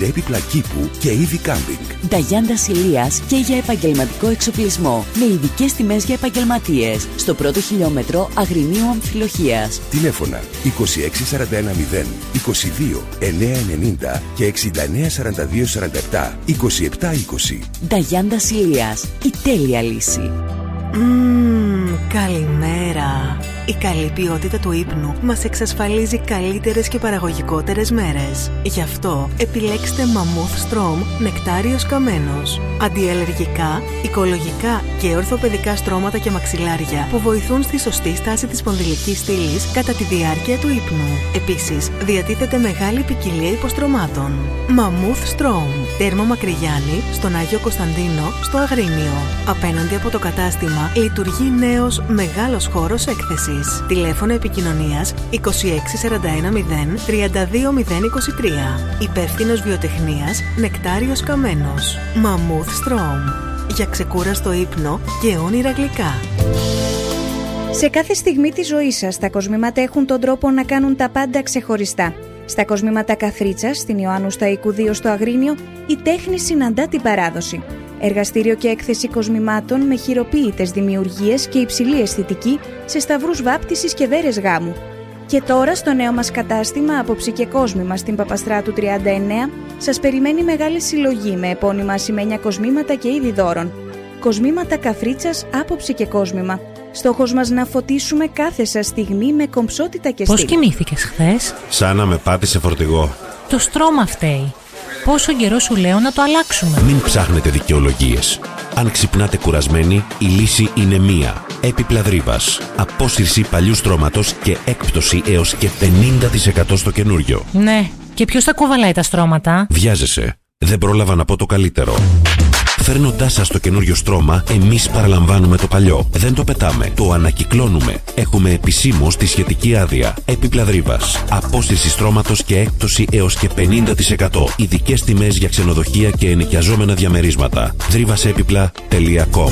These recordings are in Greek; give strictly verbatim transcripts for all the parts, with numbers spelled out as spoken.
έπιπλα κήπου και είδη κάμπινγκ. Νταγιάντα Ηλίας και για επαγγελματικό εξοπλισμό. Με ειδικές τιμές για επαγγελματίες. Στο πρώτο χιλιόμετρο Αγρινίου Αμφιλοχίας. Τηλέφωνα είκοσι έξι σαράντα ένα μηδέν είκοσι δύο εννιακόσια ενενήντα και εξήντα εννέα σαράντα δύο σαράντα επτά είκοσι επτά είκοσι. Νταγιάντα Ηλίας. Η τέλεια λύση. Μμμ, καλημέρα. Η καλή ποιότητα του ύπνου μας εξασφαλίζει καλύτερες και παραγωγικότερες μέρες. Γι' αυτό επιλέξτε Mammoth Strom νεκτάριος καμένος. Αντιαλλεργικά, οικολογικά και ορθοπαιδικά στρώματα και μαξιλάρια που βοηθούν στη σωστή στάση της σπονδυλικής στήλης κατά τη διάρκεια του ύπνου. Επίσης, διατίθεται μεγάλη ποικιλία υποστρωμάτων. Mammoth Strom. Τέρμο Μακρυγιάννη, στον Άγιο Κωνσταντίνο, στο Αγρίνιο. Απέναντι από το κατάστημα λειτουργεί νέος μεγάλος χώρος έκθεσης. Τηλέφωνο επικοινωνίας είκοσι έξι σαράντα ένα μηδέν τριάντα δύο μηδέν είκοσι τρία. Υπεύθυνος βιοτεχνίας Νεκτάριος Καμένος. Mammoth Strom. Για ξεκούραστο ύπνο και όνειρα γλυκά. Σε κάθε στιγμή της ζωής σας, τα κοσμήματα έχουν τον τρόπο να κάνουν τα πάντα ξεχωριστά. Στα κοσμήματα Καθρίτσας, στην Ιωάννου Σταϊκού δύο στο Αγρίνιο, η τέχνη συναντά την παράδοση. Εργαστήριο και έκθεση κοσμημάτων με χειροποίητες δημιουργίες και υψηλή αισθητική σε σταυρούς βάπτισης και δέρες γάμου. Και τώρα στο νέο μας κατάστημα Άποψη και Κόσμημα στην Παπαστράτου τριάντα εννέα σας περιμένει μεγάλη συλλογή με επώνυμα ασημένια κοσμήματα και είδη δώρων. Κοσμήματα Καθρίτσας, Άποψη και Κόσμημα. Στόχος μας να φωτίσουμε κάθε σας στιγμή με κομψότητα και στυλ. Πώς κοιμήθηκες χθες? Σαν να με πάτησε φορτηγό. Το στρώμα φταίει. Πόσο καιρό σου λέω να το αλλάξουμε? Μην ψάχνετε δικαιολογίες. Αν ξυπνάτε κουρασμένοι, η λύση είναι μία. Έπιπλα Δρύβας. Απόσυρση παλιού στρώματος και έκπτωση έως και πενήντα τοις εκατό στο καινούριο. Ναι, και ποιος τα κουβαλάει τα στρώματα? Βιάζεσαι. Δεν πρόλαβα να πω το καλύτερο. Φέρνοντάς σας το καινούριο στρώμα, εμείς παραλαμβάνουμε το παλιό. Δεν το πετάμε, το ανακυκλώνουμε. Έχουμε επισήμως τη σχετική άδεια. Έπιπλα Δρύβας. Απόσυρση στρώματος και έκπτωση έως και πενήντα τοις εκατό. Ειδικές τιμές για ξενοδοχεία και ενοικιαζόμενα διαμερίσματα. δρύβασέπιπλα τελεία κομ.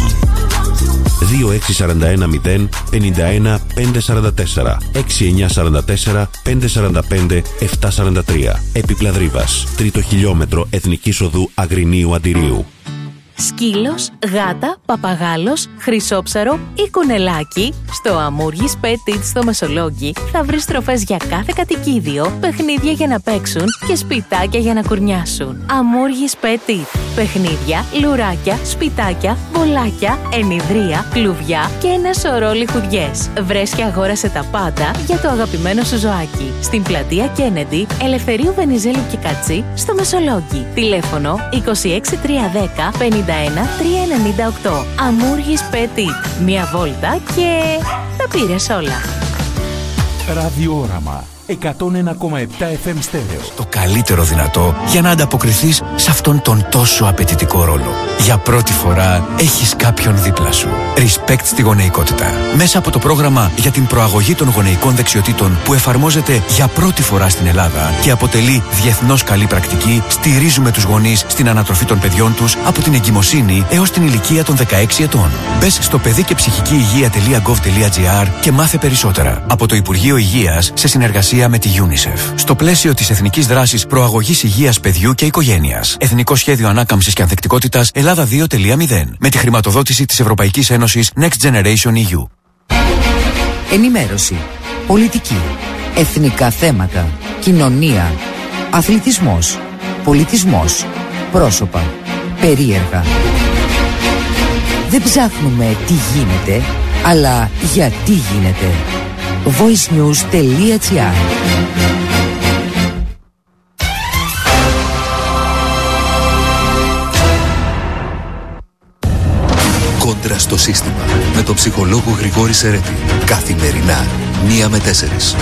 δύο έξι σαράντα ένα μηδέν πενήντα ένα πεντακόσια σαράντα τέσσερα έξι εννιά σαράντα τέσσερα πεντακόσια σαράντα πέντε επτακόσια σαράντα τρία. Έπιπλα Δρύβας. Τρίτο χιλιόμετρο Εθνικής Οδού Αγρινίου Αντιρίου. Σκύλος, γάτα, παπαγάλος, χρυσόψαρο ή κουνελάκι. Στο Αμούργης Petit στο Μεσολόγγι θα βρεις τροφές για κάθε κατοικίδιο, παιχνίδια για να παίξουν και σπιτάκια για να κουρνιάσουν. Αμούργης Petit. Παιχνίδια, λουράκια, σπιτάκια, μπολάκια, ενιδρία, κλουβιά και ένα σωρό λιχουδιές. Βρες και αγόρασε τα πάντα για το αγαπημένο σου ζωάκι. Στην πλατεία Κέννεντι, Ελευθερίου Βενιζέλου και Κατσί, στο Μεσολόγγι. Τηλέφωνο είκοσι έξι τριακόσια δέκα πενήντα ένα τριακόσια ενενήντα οκτώ. Αμούργης Petit. Μία βόλτα και τα πήρες όλα. Ραδιόραμα εκατόν ένα κόμμα επτά εφ εμ στέρεο. Το καλύτερο δυνατό για να ανταποκριθείς σε αυτόν τον τόσο απαιτητικό ρόλο. Για πρώτη φορά έχεις κάποιον δίπλα σου. Respect στη γονεϊκότητα. Μέσα από το πρόγραμμα για την προαγωγή των γονεϊκών δεξιοτήτων που εφαρμόζεται για πρώτη φορά στην Ελλάδα και αποτελεί διεθνώς καλή πρακτική, στηρίζουμε τους γονείς στην ανατροφή των παιδιών τους από την εγκυμοσύνη έως την ηλικία των δεκαέξι ετών. Μπες στο παιδί και ψυχική υγεία τελεία γκοβ τελεία τζι άρ και μάθε περισσότερα. Από το Υπουργείο Υγείας σε συνεργασία με τη UNICEF. Στο πλαίσιο της Εθνικής Δράσης Προαγωγής Υγείας Παιδιού και Οικογένειας. Εθνικό Σχέδιο Ανάκαμψης και Ανθεκτικότητας Ελλάδα δύο τελεία μηδέν. Με τη χρηματοδότηση της Ευρωπαϊκής Ένωσης Next Generation ι γιου. Ενημέρωση. Πολιτική. Εθνικά θέματα. Κοινωνία. Αθλητισμός. Πολιτισμός. Πρόσωπα. Περίεργα. Δεν ψάχνουμε τι γίνεται, αλλά γιατί γίνεται. voicenews τελεία τζι άρ. Κόντρα στο σύστημα με τον ψυχολόγο Γρηγόρη Σερέτη. Καθημερινά, μία με τέσσερις.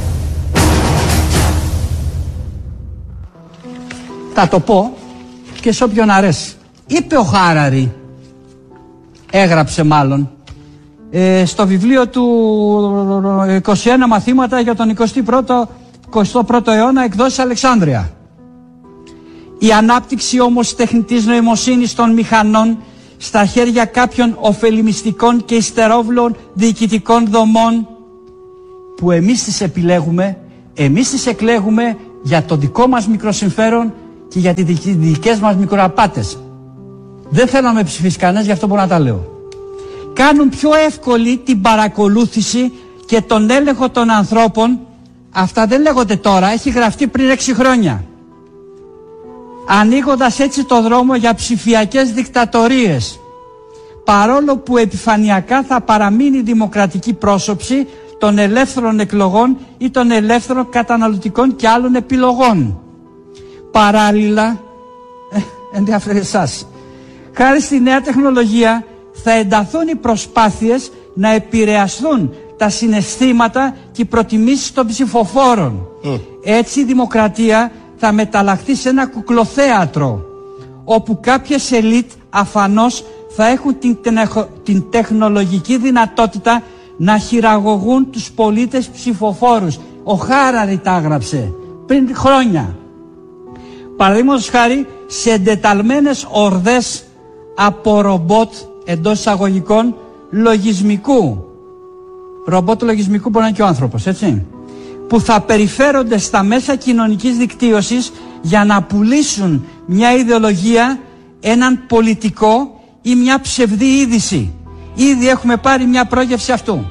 Θα το πω και σε όποιον αρέσει. Είπε ο Χάραρη, έγραψε μάλλον, ε, στο βιβλίο του είκοσι ένα μαθήματα για τον εικοστό πρώτο, εικοστό πρώτο αιώνα, εκδόσεις Αλεξάνδρεια. Η ανάπτυξη όμως τεχνητής νοημοσύνης των μηχανών στα χέρια κάποιων ωφελημιστικών και υστερόβλων διοικητικών δομών που εμείς τις επιλέγουμε, εμείς τις εκλέγουμε για το δικό μας μικροσυμφέρον και για τις δικές μας μικροαπάτες. Δεν θέλω να με ψηφίσει κανένας, γι' αυτό μπορώ να τα λέω. Κάνουν πιο εύκολη την παρακολούθηση και τον έλεγχο των ανθρώπων. Αυτά δεν λέγονται τώρα, έχει γραφτεί πριν έξι χρόνια. Ανοίγοντας έτσι το δρόμο για ψηφιακές δικτατορίες. Παρόλο που επιφανειακά θα παραμείνει η δημοκρατική πρόσωψη των ελεύθερων εκλογών ή των ελεύθερων καταναλωτικών και άλλων επιλογών. Παράλληλα, ε, ενδιαφέρει εσάς, χάρη στη νέα τεχνολογία θα ενταθούν οι προσπάθειες να επηρεαστούν τα συναισθήματα και οι προτιμήσεις των ψηφοφόρων. Mm. Έτσι η δημοκρατία θα μεταλλαχθεί σε ένα κουκλοθέατρο, όπου κάποιες ελίτ αφανώς θα έχουν την, την τεχνολογική δυνατότητα να χειραγωγούν τους πολίτες ψηφοφόρους. Ο Χάραρη τα έγραψε πριν χρόνια. Παραδείγματος χάρη, σε εντεταλμένες ορδές από ρομπότ εντός εισαγωγικών λογισμικού. Ρομπότ λογισμικού μπορεί να είναι και ο άνθρωπος, έτσι. Που θα περιφέρονται στα μέσα κοινωνικής δικτύωσης για να πουλήσουν μια ιδεολογία, έναν πολιτικό ή μια ψευδή είδηση. Ήδη έχουμε πάρει μια πρόγευση αυτού.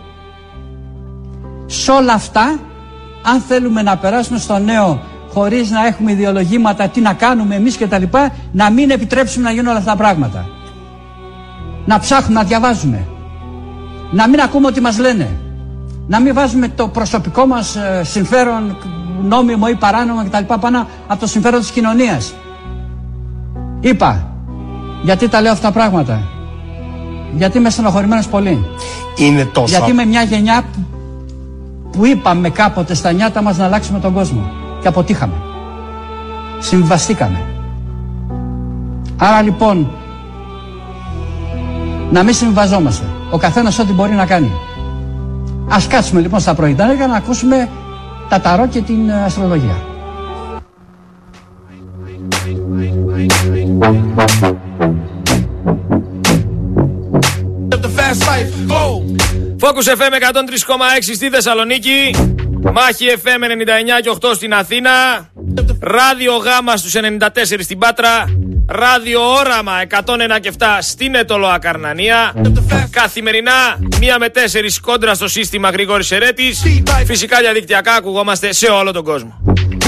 Σ' όλα αυτά, αν θέλουμε να περάσουμε στο νέο χωρίς να έχουμε ιδεολογήματα, τι να κάνουμε εμείς και τα λοιπά, να μην επιτρέψουμε να γίνουν όλα αυτά τα πράγματα. Να ψάχνουμε, να διαβάζουμε. Να μην ακούμε ό,τι μας λένε. Να μην βάζουμε το προσωπικό μας ε, συμφέρον, νόμιμο ή παράνομο κτλ. Πάνω από το συμφέρον της κοινωνίας. Είπα, γιατί τα λέω αυτά τα πράγματα. Γιατί είμαι στενοχωρημένος πολύ. Είναι τόσο. Γιατί είμαι μια γενιά που, που είπαμε κάποτε στα νιάτα μας να αλλάξουμε τον κόσμο. Και αποτύχαμε. Συμβαστήκαμε. Άρα λοιπόν, να μην συμβαζόμαστε. Ο καθένας ό,τι μπορεί να κάνει. Ας κάτσουμε λοιπόν στα πρωινά για να ακούσουμε τα ταρό και την αστρολογία. Focus εφ εμ εκατόν τρία κόμμα έξι στη Θεσσαλονίκη, Μάχη εφ εμ ενενήντα εννιά και οκτώ στην Αθήνα, Ράδιο Γάμα στους ενενήντα τέσσερα στην Πάτρα, Ράδιο Όραμα εκατόν ένα και επτά στην Ετωλοά Καρνανία. Καθημερινά μία με τέσσερις κόντρα στο σύστημα Γρηγόρης Ερέτης. Φυσικά διαδικτυακά ακουγόμαστε σε όλο τον κόσμο.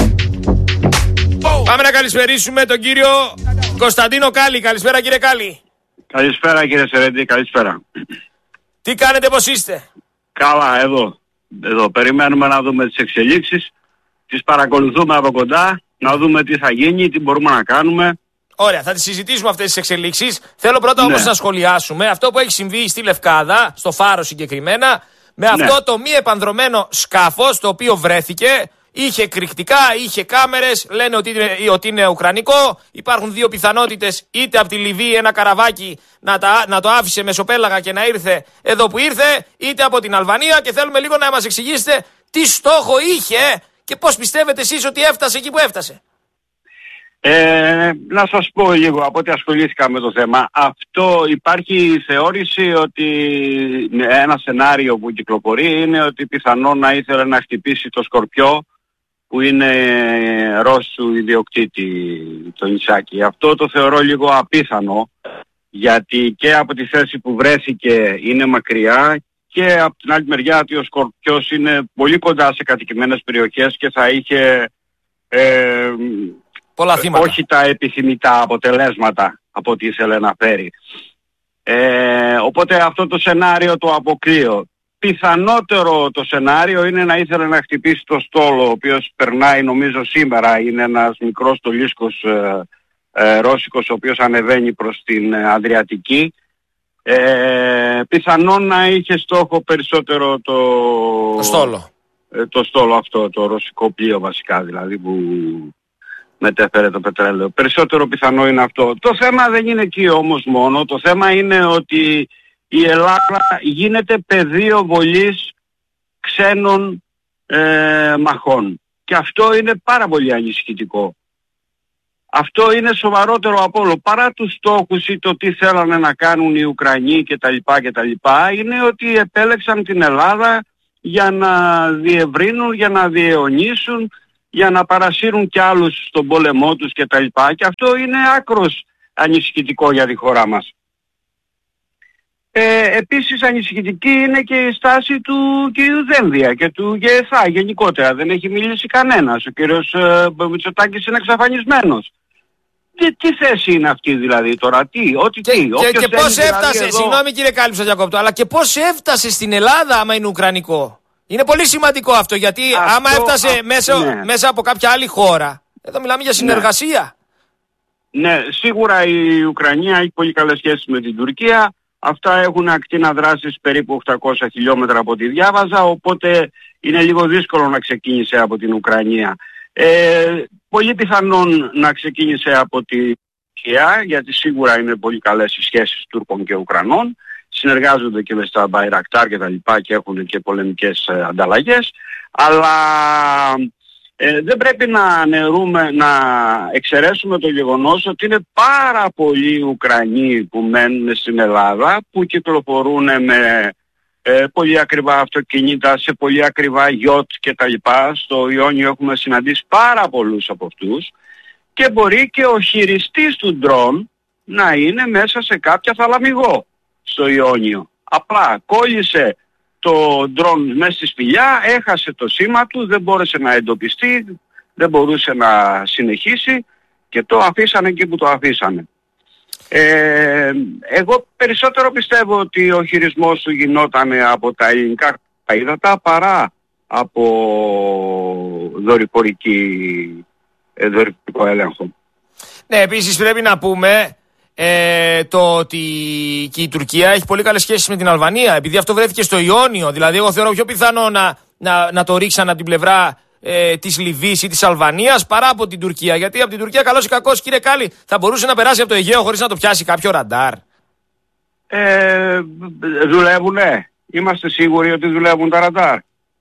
Πάμε να καλησπερίσουμε τον κύριο Κωνσταντίνο Κάλλη. Καλησπέρα κύριε Κάλλη. Καλησπέρα κύριε Σερέτη, καλησπέρα. Τι κάνετε, πώς είστε? Καλά, εδώ. Εδώ περιμένουμε να δούμε τις εξελίξεις. Τις παρακολουθούμε από κοντά, να δούμε τι θα γίνει, τι μπορούμε να κάνουμε. Ωραία, θα τις συζητήσουμε αυτές τις εξελίξεις. Θέλω πρώτα όμως ναι. να σχολιάσουμε αυτό που έχει συμβεί στη Λευκάδα, στο Φάρο συγκεκριμένα, με αυτό ναι. το μη επανδρωμένο σκάφος το οποίο βρέθηκε. Είχε κρυκτικά, είχε κάμερες, λένε ότι είναι, ότι είναι ουκρανικό. Υπάρχουν δύο πιθανότητες, είτε από τη Λιβύη ένα καραβάκι να, τα, να το άφησε μεσοπέλαγα και να ήρθε εδώ που ήρθε, είτε από την Αλβανία, και θέλουμε λίγο να μας εξηγήσετε τι στόχο είχε και πώς πιστεύετε εσείς ότι έφτασε εκεί που έφτασε. Ε, να σας πω λίγο από ό,τι ασχολήθηκα με το θέμα. Αυτό υπάρχει η θεώρηση ότι ένα σενάριο που κυκλοφορεί είναι ότι πιθανόν να ήθελε να χτυπήσει το Σκορπιό, που είναι Ρώσου ιδιοκτήτη, το νησάκι. Αυτό το θεωρώ λίγο απίθανο, γιατί και από τη θέση που βρέθηκε είναι μακριά, και από την άλλη μεριά ότι ο Σκορπιός είναι πολύ κοντά σε κατοικημένες περιοχές και θα είχε ε, πολλά θύματα. Όχι τα επιθυμητά αποτελέσματα από ό,τι ήθελε να φέρει. Ε, οπότε αυτό το σενάριο το αποκλείω. Πιθανότερο το σενάριο είναι να ήθελε να χτυπήσει το στόλο, ο οποίος περνάει νομίζω σήμερα, είναι ένας μικρός στολίσκος ε, ε, ρώσικος, ο οποίος ανεβαίνει προς την Αδριατική. Ε, πιθανόν να είχε στόχο περισσότερο το, το στόλο. Ε, το στόλο αυτό, το ρωσικό πλοίο βασικά, δηλαδή που μετέφερε το πετρέλαιο. Περισσότερο πιθανό είναι αυτό. Το θέμα δεν είναι εκεί όμως μόνο. Το θέμα είναι ότι η Ελλάδα γίνεται πεδίο βολής ξένων ε, μαχών. Και αυτό είναι πάρα πολύ ανησυχητικό. Αυτό είναι σοβαρότερο από όλο. Παρά τους στόχους ή το τι θέλανε να κάνουν οι Ουκρανοί κτλ. κτλ. Είναι ότι επέλεξαν την Ελλάδα για να διευρύνουν, για να διαιωνίσουν για να παρασύρουν κι άλλους στον πόλεμό τους και τα λοιπά, και αυτό είναι άκρος ανησυχητικό για τη χώρα μας. Ε, επίσης ανησυχητική είναι και η στάση του κ. Δένδια και του ΓΕΘΑ γενικότερα. Δεν έχει μιλήσει κανένας. Ο κύριος ε, Μητσοτάκης είναι εξαφανισμένος. Τι, τι θέση είναι αυτή δηλαδή τώρα, τι, ό,τι τι. Και, και πώς δηλαδή έφτασε, εδώ... συγγνώμη κύριε Κάλυψα σας διακόπτω, αλλά και πώς έφτασε στην Ελλάδα άμα είναι ουκρανικό. Είναι πολύ σημαντικό αυτό, γιατί αυτό, άμα έφτασε α, μέσα, ναι. μέσα από κάποια άλλη χώρα, εδώ μιλάμε για συνεργασία. Ναι, ναι, σίγουρα η Ουκρανία έχει πολύ καλές σχέσεις με την Τουρκία. Αυτά έχουν ακτίνα δράσης περίπου οκτακόσια χιλιόμετρα από ό,τι διάβαζα, οπότε είναι λίγο δύσκολο να ξεκίνησε από την Ουκρανία. Ε, πολύ πιθανόν να ξεκίνησε από την Τουρκία, γιατί σίγουρα είναι πολύ καλές οι σχέσεις Τούρκων και Ουκρανών. Συνεργάζονται και με στα Μπαϊρακτάρ και τα λοιπά και έχουν και πολεμικές ε, ανταλλαγές. Αλλά ε, δεν πρέπει να νερούμε, να εξαιρέσουμε το γεγονός ότι είναι πάρα πολλοί Ουκρανοί που μένουν στην Ελλάδα, που κυκλοφορούν με ε, πολύ ακριβά αυτοκίνητα, σε πολύ ακριβά γιότ και τα λοιπά. Στο Ιόνιο έχουμε συναντήσει πάρα πολλούς από αυτούς, και μπορεί και ο χειριστής του ντρόν να είναι μέσα σε κάποια θαλαμιγό στο Ιόνιο. Απλά κόλλησε το ντρόν μέσα στη σπηλιά, έχασε το σήμα του, δεν μπόρεσε να εντοπιστεί, δεν μπορούσε να συνεχίσει και το αφήσανε εκεί που το αφήσανε. Ε, εγώ περισσότερο πιστεύω ότι ο χειρισμός του γινόταν από τα ελληνικά ύδατα παρά από δορυφορική, δορυφορικό έλεγχο. Ναι, επίσης πρέπει να πούμε ε, το ότι και η Τουρκία έχει πολύ καλές σχέσεις με την Αλβανία, επειδή αυτό βρέθηκε στο Ιόνιο. Δηλαδή εγώ θεωρώ πιο πιθανό να, να, να το ρίξαν από την πλευρά ε, της Λιβύης ή της Αλβανίας παρά από την Τουρκία. Γιατί από την Τουρκία, καλώς ή κακώς, κύριε Κάλλη, θα μπορούσε να περάσει από το Αιγαίο χωρίς να το πιάσει κάποιο ραντάρ. Ε, δουλεύουνε. Είμαστε σίγουροι ότι δουλεύουν τα ραντάρ?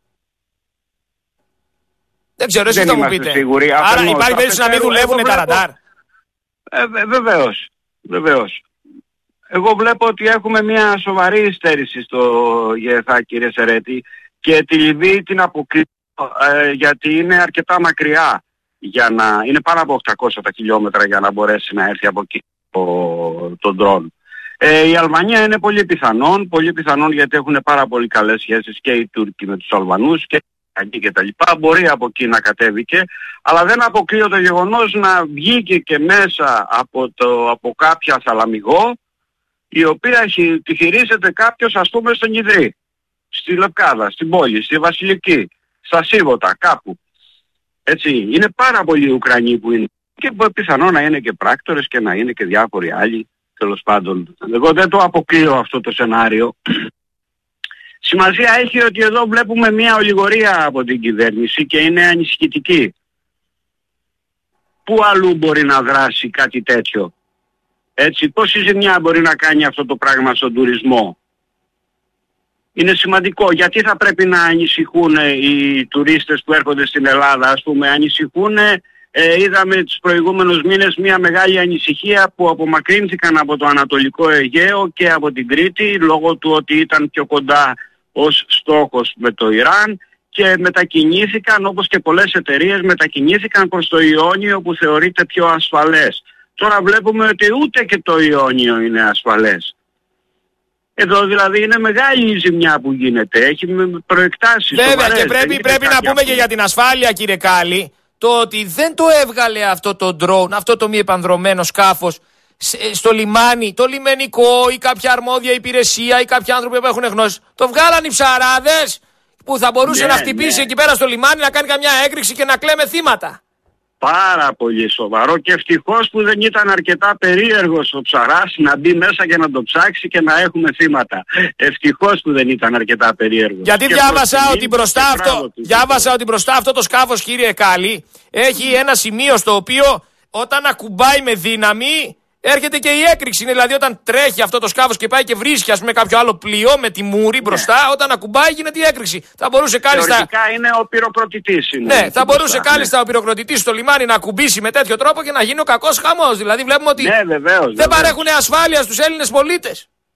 Δεν ξέρω, εσείς θα μου πείτε. Σίγουροι. Άρα Αφενός, υπάρχει περίπτωση να μην δουλεύουν τα ραντάρ? Ε, βεβαίως, βεβαίως. Εγώ βλέπω ότι έχουμε μια σοβαρή υστέρηση στο ΓΕΘΑ, κύριε Σερέτη, και τη Λιβύη την αποκλείω ε, γιατί είναι αρκετά μακριά, για να είναι πάνω από οκτακόσια χιλιόμετρα για να μπορέσει να έρθει από εκεί το, το ντρόν. Ε, η Αλβανία είναι πολύ πιθανόν, πολύ πιθανόν γιατί έχουν πάρα πολύ καλές σχέσεις και οι Τούρκοι με τους Αλβανούς και και τα λοιπά, μπορεί από εκεί να κατέβηκε, αλλά δεν αποκλείω το γεγονός να βγήκε και μέσα από, το, από κάποια θαλαμιγό, η οποία τη χειρίζεται κάποιος, ας πούμε, στον Ιδρύ, στη Λευκάδα, στην πόλη, στη Βασιλική, στα Σίβωτα, κάπου. Έτσι, είναι πάρα πολλοί Ουκρανοί που είναι, και πιθανό να είναι και πράκτορες και να είναι και διάφοροι άλλοι, τέλος πάντων. Εγώ δεν το αποκλείω αυτό το σενάριο. Σημασία έχει ότι εδώ βλέπουμε μια ολιγορία από την κυβέρνηση και είναι ανησυχητική. Πού αλλού μπορεί να δράσει κάτι τέτοιο? Έτσι, πόση ζημιά μπορεί να κάνει αυτό το πράγμα στον τουρισμό? Είναι σημαντικό. Γιατί θα πρέπει να ανησυχούν οι τουρίστες που έρχονται στην Ελλάδα? Ας πούμε, ανησυχούν, ε, είδαμε τους προηγούμενους μήνες μια μεγάλη ανησυχία που απομακρύνθηκαν από το Ανατολικό Αιγαίο και από την Κρήτη, λόγω του ότι ήταν πιο κοντά ως στόχος με το Ιράν, και μετακινήθηκαν, όπως και πολλές εταιρείες, μετακινήθηκαν προς το Ιόνιο που θεωρείται πιο ασφαλές. Τώρα βλέπουμε ότι ούτε και το Ιόνιο είναι ασφαλές. Εδώ δηλαδή είναι μεγάλη η ζημιά που γίνεται, έχει προεκτάσεις. Βέβαια, σοβαρές, και πρέπει, πρέπει να πούμε και για την ασφάλεια, κύριε Κάλλη, το ότι δεν το έβγαλε αυτό το drone, αυτό το μη επανδρωμένο σκάφος στο λιμάνι, το λιμενικό ή κάποια αρμόδια υπηρεσία ή κάποιοι άνθρωποι που έχουν γνώση. Το βγάλαν οι ψαράδες που θα μπορούσε ναι, να χτυπήσει ναι. εκεί πέρα στο λιμάνι, να κάνει καμιά έκρηξη και να κλαίμε θύματα. Πάρα πολύ σοβαρό, και ευτυχώς που δεν ήταν αρκετά περίεργος ο ψαράς να μπει μέσα και να το ψάξει και να έχουμε θύματα. Ευτυχώς που δεν ήταν αρκετά περίεργος. Γιατί και διάβασα ότι μπροστά αυτό, διάβασα ότι μπροστά αυτό το σκάφος, κύριε Κάλλη, έχει ένα σημείο στο οποίο όταν ακουμπάει με δύναμη έρχεται και η έκρηξη. Είναι δηλαδή όταν τρέχει αυτό το σκάφος και πάει και βρίσκει, ας πούμε, κάποιο άλλο πλοίο με τη μούρη μπροστά, ναι. όταν ακουμπάει γίνεται η έκρηξη. Θα μπορούσε κάλλιστα. Θεωρητικά είναι ο πυροκροτητής. Είναι ναι, θα μπορούσε μπροστά, κάλλιστα ναι. ο πυροκροτητής στο λιμάνι να ακουμπήσει με τέτοιο τρόπο και να γίνει ο κακός χαμός. Δηλαδή βλέπουμε ότι ναι, βεβαίως, δεν βεβαίως. παρέχουν ασφάλεια στους Έλληνες πολίτες.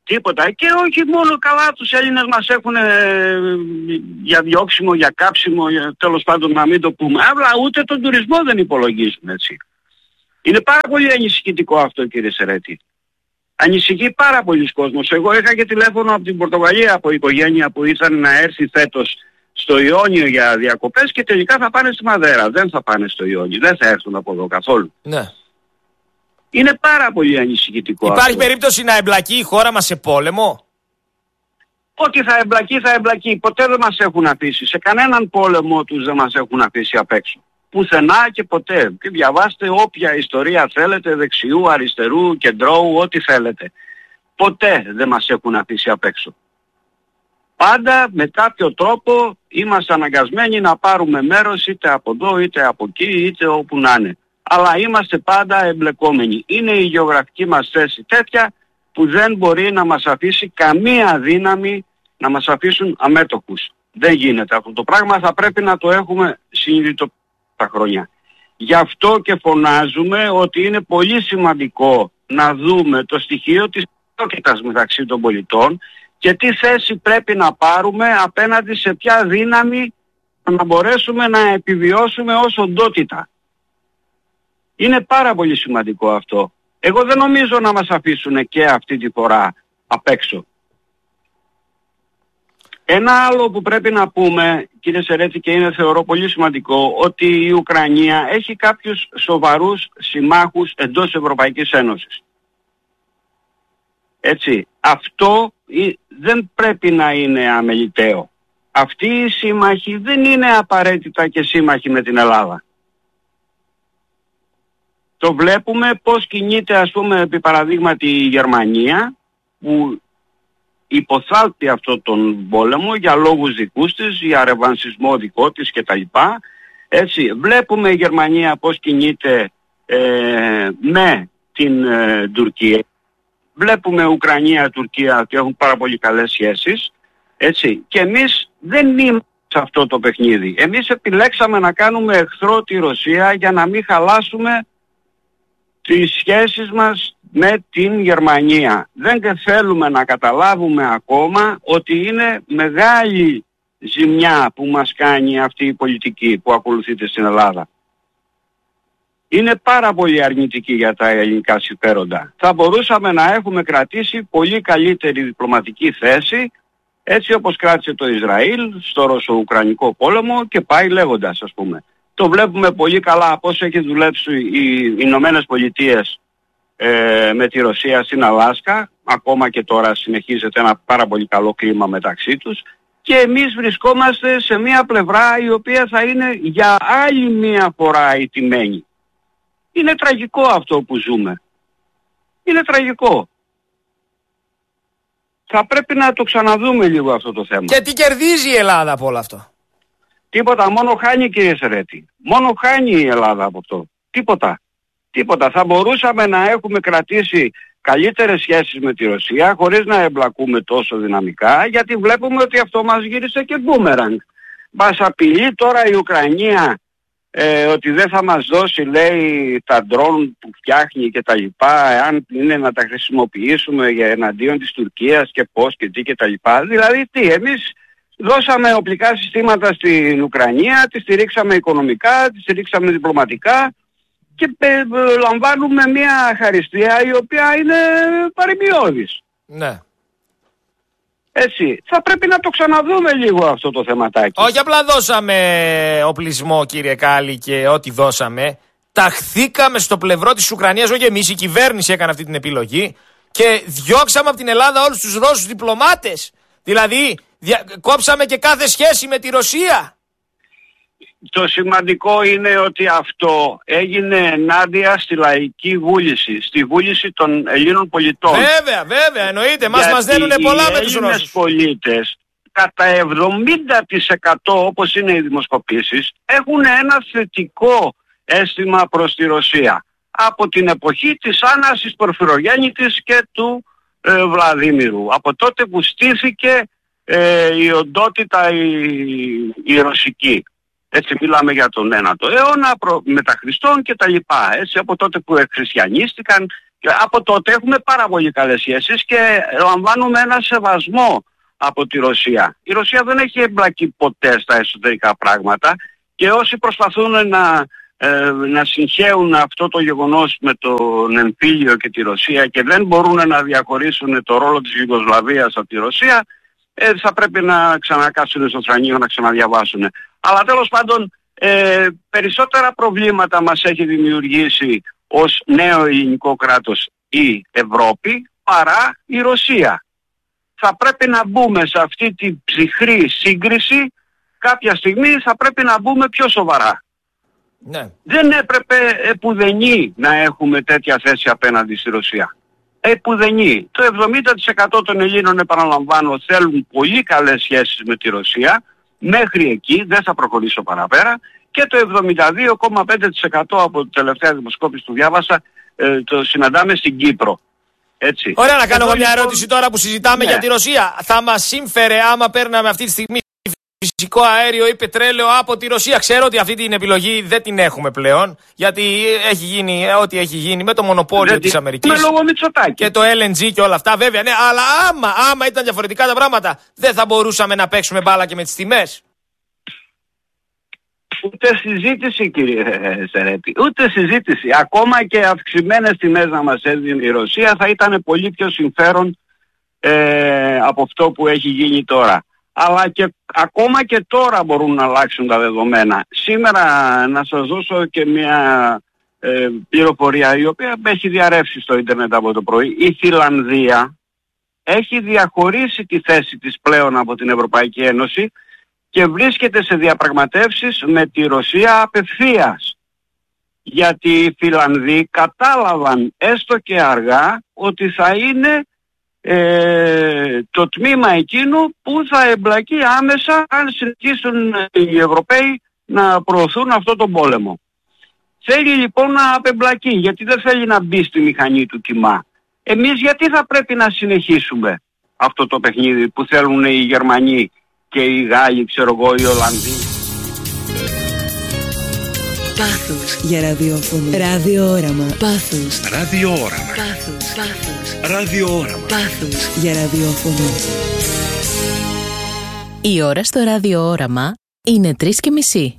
Τίποτα. Και όχι μόνο καλά τους Έλληνες μας έχουν ε, για διώξιμο, για κάψιμο, για, τέλος πάντων να μην το πούμε. Αλλά ούτε τον τουρισμό δεν υπολογίζουν έτσι. Είναι πάρα πολύ ανησυχητικό αυτό, κύριε Σερέτη. Ανησυχεί πάρα πολλοί κόσμος. Εγώ είχα και τηλέφωνο από την Πορτογαλία, από οικογένεια που ήθελαν να έρθει φέτος στο Ιόνιο για διακοπές και τελικά θα πάνε στη Μαδέρα. Δεν θα πάνε στο Ιόνιο. Δεν θα έρθουν από εδώ καθόλου. Ναι. Είναι πάρα πολύ ανησυχητικό. Υπάρχει αυτό. περίπτωση να εμπλακεί η χώρα μας σε πόλεμο? Ότι θα εμπλακεί, θα εμπλακεί. Ποτέ δεν μας έχουν αφήσει. Σε κανέναν πόλεμο τους δεν μας έχουν αφήσει απ' έξω. Πουθενά και ποτέ. Και διαβάστε όποια ιστορία θέλετε, δεξιού, αριστερού, κεντρώου, ό,τι θέλετε. Ποτέ δεν μας έχουν αφήσει απ' έξω. Πάντα με κάποιο τρόπο είμαστε αναγκασμένοι να πάρουμε μέρος είτε από εδώ, είτε από εκεί, είτε όπου να είναι. Αλλά είμαστε πάντα εμπλεκόμενοι. Είναι η γεωγραφική μας θέση τέτοια που δεν μπορεί να μας αφήσει καμία δύναμη να μας αφήσουν αμέτωχους. Δεν γίνεται αυτό το πράγμα, θα πρέπει να το έχουμε συνειδητοποιήσει τα χρόνια. Γι' αυτό και φωνάζουμε ότι είναι πολύ σημαντικό να δούμε το στοιχείο της ισότητας μεταξύ των πολιτών και τι θέση πρέπει να πάρουμε απέναντι σε ποια δύναμη να μπορέσουμε να επιβιώσουμε ως οντότητα. Είναι πάρα πολύ σημαντικό αυτό. Εγώ δεν νομίζω να μας αφήσουν και αυτή τη φορά απ' έξω. Ένα άλλο που πρέπει να πούμε, κύριε Σερέτη, και είναι θεωρώ πολύ σημαντικό, ότι η Ουκρανία έχει κάποιους σοβαρούς συμμάχους εντός Ευρωπαϊκής Ένωσης. Έτσι, αυτό δεν πρέπει να είναι αμεληταίο. Αυτοί οι σύμμαχοι δεν είναι απαραίτητα και σύμμαχοι με την Ελλάδα. Το βλέπουμε πώς κινείται, ας πούμε, επί παραδείγματι η Γερμανία, που υποθάλπτει αυτό τον πόλεμο για λόγους δικούς της, για ρεβανσισμό δικό της κτλ. Έτσι, βλέπουμε η Γερμανία πώς κινείται ε, με την ε, Τουρκία. Βλέπουμε Ουκρανία, Τουρκία ότι έχουν πάρα πολύ καλές σχέσεις. Έτσι, και εμείς δεν είμαστε σε αυτό το παιχνίδι. Εμείς επιλέξαμε να κάνουμε εχθρό τη Ρωσία για να μην χαλάσουμε τις σχέσεις μας με την Γερμανία. Δεν θέλουμε να καταλάβουμε ακόμα ότι είναι μεγάλη ζημιά που μας κάνει αυτή η πολιτική που ακολουθείται στην Ελλάδα. Είναι πάρα πολύ αρνητική για τα ελληνικά συμφέροντα. Θα μπορούσαμε να έχουμε κρατήσει πολύ καλύτερη διπλωματική θέση, έτσι όπως κράτησε το Ισραήλ στο Ρωσο-Ουκρανικό πόλεμο και πάει λέγοντας, ας πούμε. Το βλέπουμε πολύ καλά πώς έχει δουλέψει οι Ηνωμένες Πολιτείες ε, με τη Ρωσία στην Αλάσκα. Ακόμα και τώρα συνεχίζεται ένα πάρα πολύ καλό κλίμα μεταξύ τους. Και εμείς βρισκόμαστε σε μια πλευρά η οποία θα είναι για άλλη μια φορά ηττημένη. Είναι τραγικό αυτό που ζούμε. Είναι τραγικό. Θα πρέπει να το ξαναδούμε λίγο αυτό το θέμα. Και τι κερδίζει η Ελλάδα από όλο αυτό? Τίποτα, μόνο χάνει, κύριε Σερέτη. Μόνο χάνει η Ελλάδα από αυτό. Τίποτα. Τίποτα. Θα μπορούσαμε να έχουμε κρατήσει καλύτερες σχέσεις με τη Ρωσία χωρίς να εμπλακούμε τόσο δυναμικά, γιατί βλέπουμε ότι αυτό μας γύρισε και μπούμεραγκ. Μας απειλεί τώρα η Ουκρανία ε, ότι δεν θα μας δώσει, λέει, τα ντρόν που φτιάχνει και τα λοιπά, εάν είναι να τα χρησιμοποιήσουμε για εναντίον της Τουρκίας και πώς και τι και τα λοιπά. Δηλαδή τι, εμείς δώσαμε οπλικά συστήματα στην Ουκρανία, τη στηρίξαμε οικονομικά, τη στηρίξαμε διπλωματικά και ε, λαμβάνουμε μια χαριστία η οποία είναι παρημιώδης. Ναι. Έτσι, θα πρέπει να το ξαναδούμε λίγο αυτό το θεματάκι. Όχι απλά δώσαμε οπλισμό, κύριε Κάλλη, και ό,τι δώσαμε, ταχθήκαμε στο πλευρό της Ουκρανίας, όχι εμείς, η κυβέρνηση έκανε αυτή την επιλογή και διώξαμε από την Ελλάδα όλους τους Ρώσους διπλωμάτες. Δηλαδή, δια... κόψαμε και κάθε σχέση με τη Ρωσία. Το σημαντικό είναι ότι αυτό έγινε ενάντια στη λαϊκή βούληση, στη βούληση των Ελλήνων πολιτών. Βέβαια, βέβαια, εννοείται. Μας, μας δένουνε πολλά με τους Ρώσους. Οι Έλληνες πολίτες, κατά εβδομήντα τοις εκατό όπως είναι οι δημοσκοπήσεις, έχουν ένα θετικό αίσθημα προς τη Ρωσία. Από την εποχή της Άννας Πορφυρογέννητης και του ε, Βλαδίμηρου. Από τότε που στήθηκε ε, η οντότητα η, η ρωσική. Έτσι μιλάμε για τον ένατο αιώνα, προ, μετά Χριστόν και τα λοιπά. Έτσι από τότε που εκχριστιανίστηκαν, και από τότε έχουμε πάρα πολύ καλές σχέσεις και λαμβάνουμε ένα σεβασμό από τη Ρωσία. Η Ρωσία δεν έχει εμπλακεί ποτέ στα εσωτερικά πράγματα και όσοι προσπαθούν να, ε, να συγχέουν αυτό το γεγονός με τον εμφύλιο και τη Ρωσία και δεν μπορούν να διαχωρίσουν το ρόλο της Ιουγκοσλαβίας από τη Ρωσία, ε, θα πρέπει να ξανακάσουν στο θρανείο να ξαναδιαβάσουν. Αλλά τέλος πάντων ε, περισσότερα προβλήματα μας έχει δημιουργήσει ως νέο ελληνικό κράτος η Ευρώπη παρά η Ρωσία. Θα πρέπει να μπούμε σε αυτή την ψυχρή σύγκριση, κάποια στιγμή θα πρέπει να μπούμε πιο σοβαρά. Ναι. Δεν έπρεπε επουδενή να έχουμε τέτοια θέση απέναντι στη Ρωσία. Επουδενή. Το εβδομήντα τοις εκατό των Ελλήνων, επαναλαμβάνω, θέλουν πολύ καλές σχέσεις με τη Ρωσία. Μέχρι εκεί, δεν θα προχωρήσω παραπέρα. Και το εβδομήντα δύο κόμμα πέντε τοις εκατό από την τελευταία δημοσκόπηση που διάβασα ε, το συναντάμε στην Κύπρο. Έτσι. Ωραία, να κάνω εγώ μια ερώτηση τώρα που συζητάμε ναι. για τη Ρωσία. Θα μας σύμφερε άμα παίρναμε αυτή τη στιγμή φυσικό αέριο ή πετρέλαιο από τη Ρωσία? Ξέρω ότι αυτή την επιλογή δεν την έχουμε πλέον, γιατί έχει γίνει ό,τι έχει γίνει με το μονοπόλιο δεν της Αμερικής και το ελ εν τζι και όλα αυτά, βέβαια, ναι, αλλά άμα, άμα ήταν διαφορετικά τα πράγματα, δεν θα μπορούσαμε να παίξουμε μπάλα και με τις τιμές? Ούτε συζήτηση, κύριε Σερέτη, ούτε συζήτηση. Ακόμα και αυξημένες τιμές να μας έδινε η Ρωσία θα ήταν πολύ πιο συμφέρον ε, από αυτό που έχει γίνει τώρα. Αλλά και ακόμα και τώρα μπορούν να αλλάξουν τα δεδομένα. Σήμερα να σας δώσω και μια ε, πληροφορία η οποία έχει διαρρεύσει στο ίντερνετ από το πρωί. Η Φιλανδία έχει διαχωρίσει τη θέση της πλέον από την Ευρωπαϊκή Ένωση και βρίσκεται σε διαπραγματεύσεις με τη Ρωσία απευθείας. Γιατί οι Φιλανδοί κατάλαβαν έστω και αργά ότι θα είναι ε, το τμήμα εκείνο που θα εμπλακεί άμεσα αν συνεχίσουν οι Ευρωπαίοι να προωθούν αυτό τον πόλεμο. Θέλει λοιπόν να απεμπλακεί, γιατί δεν θέλει να μπει στη μηχανή του κοιμά. Εμείς γιατί θα πρέπει να συνεχίσουμε αυτό το παιχνίδι που θέλουν οι Γερμανοί και οι Γάλλοι, ξέρω εγώ, οι Ολλανδοί? Πάθος για ραδιόφωνο. Ραδιόραμα. Πάθος. Ραδιόραμα. Πάθος. Πάθος. Ραδιόραμα. Πάθος για ραδιόφωνο. Η ώρα στο ραδιόραμα είναι τρεις και μισή.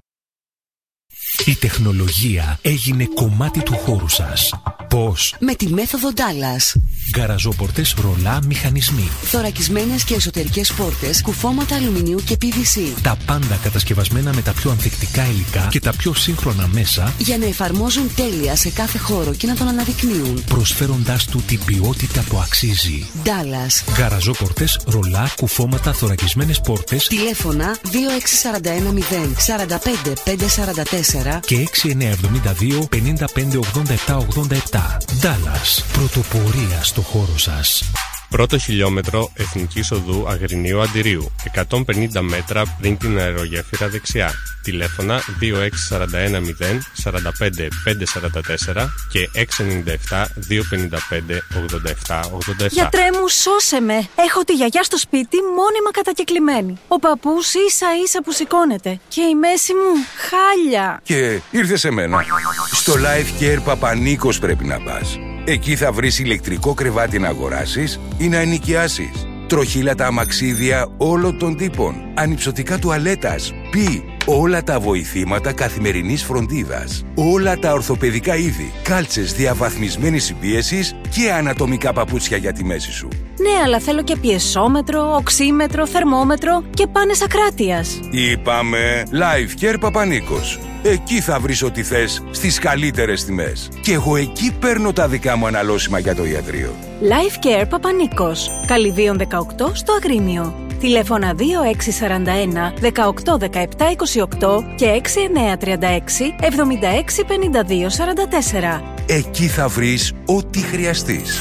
Η τεχνολογία έγινε κομμάτι του χώρου σας. Πώς? Με τη μέθοδο Dallas. Γκαραζόπορτες ρολά μηχανισμοί. Θωρακισμένες και εσωτερικές πόρτες, κουφώματα αλουμινίου και πι βι σι. Τα πάντα κατασκευασμένα με τα πιο ανθεκτικά υλικά και τα πιο σύγχρονα μέσα για να εφαρμόζουν τέλεια σε κάθε χώρο και να τον αναδεικνύουν, προσφέροντάς του την ποιότητα που αξίζει. Dallas. Γκαραζόπορτες, ρολά, κουφώματα, θωρακισμένες πόρτες. Τηλέφωνα δύο έξι φορ ένα μηδέν τέσσερα πέντε πέντε τέσσερα τέσσερα και έξι εννιά εβδομήντα δύο πενήντα πέντε ογδόντα επτά ογδόντα επτά. Dallas. Πρωτοπορία στο χώρο σας. Πρώτο χιλιόμετρο Εθνικής Οδού Αγρινίου Αντιρίου, εκατόν πενήντα μέτρα πριν την αερογέφυρα δεξιά. Τηλέφωνα δύο έξι φορ ένα μηδέν τέσσερα πέντε πέντε τέσσερα τέσσερα και έξι εννιά επτά δύο πέντε πέντε ογδόντα επτά ογδόντα επτά. Γιατρέ μου, σώσε με! Έχω τη γιαγιά στο σπίτι μόνιμα κατακεκλημένη. Ο παππούς ίσα ίσα που σηκώνεται. Και η μέση μου χάλια. Και ήρθε σε μένα. Στο Life Care Παπανίκος πρέπει να πας. Εκεί θα βρεις ηλεκτρικό κρεβάτι να αγοράσεις ή να ενοικιάσεις. Τροχύλατα αμαξίδια όλων των τύπων. Ανυψωτικά τουαλέτας. Πι. Όλα τα βοηθήματα καθημερινής φροντίδας. Όλα τα ορθοπαιδικά είδη. Κάλτσες διαβαθμισμένης συμπίεσης και ανατομικά παπούτσια για τη μέση σου. Ναι, αλλά θέλω και πιεσόμετρο, οξύμετρο, θερμόμετρο και πάνες ακράτειας. Είπαμε Life Care Παπανίκος. Εκεί θα βρεις ό,τι θες στις καλύτερες τιμές. Και εγώ εκεί παίρνω τα δικά μου αναλώσιμα για το ιατρείο. Life Care Παπανίκος. Καλυδίων δεκαοκτώ στο Αγρίνιο. Τηλέφωνα δύο έξι φορ ένα δεκαοκτώ δεκαεπτά είκοσι οκτώ και έξι εννιά τρία έξι εβδομήντα έξι πενήντα δύο σαράντα τέσσερα. Εκεί θα βρεις ό,τι χρειαστείς.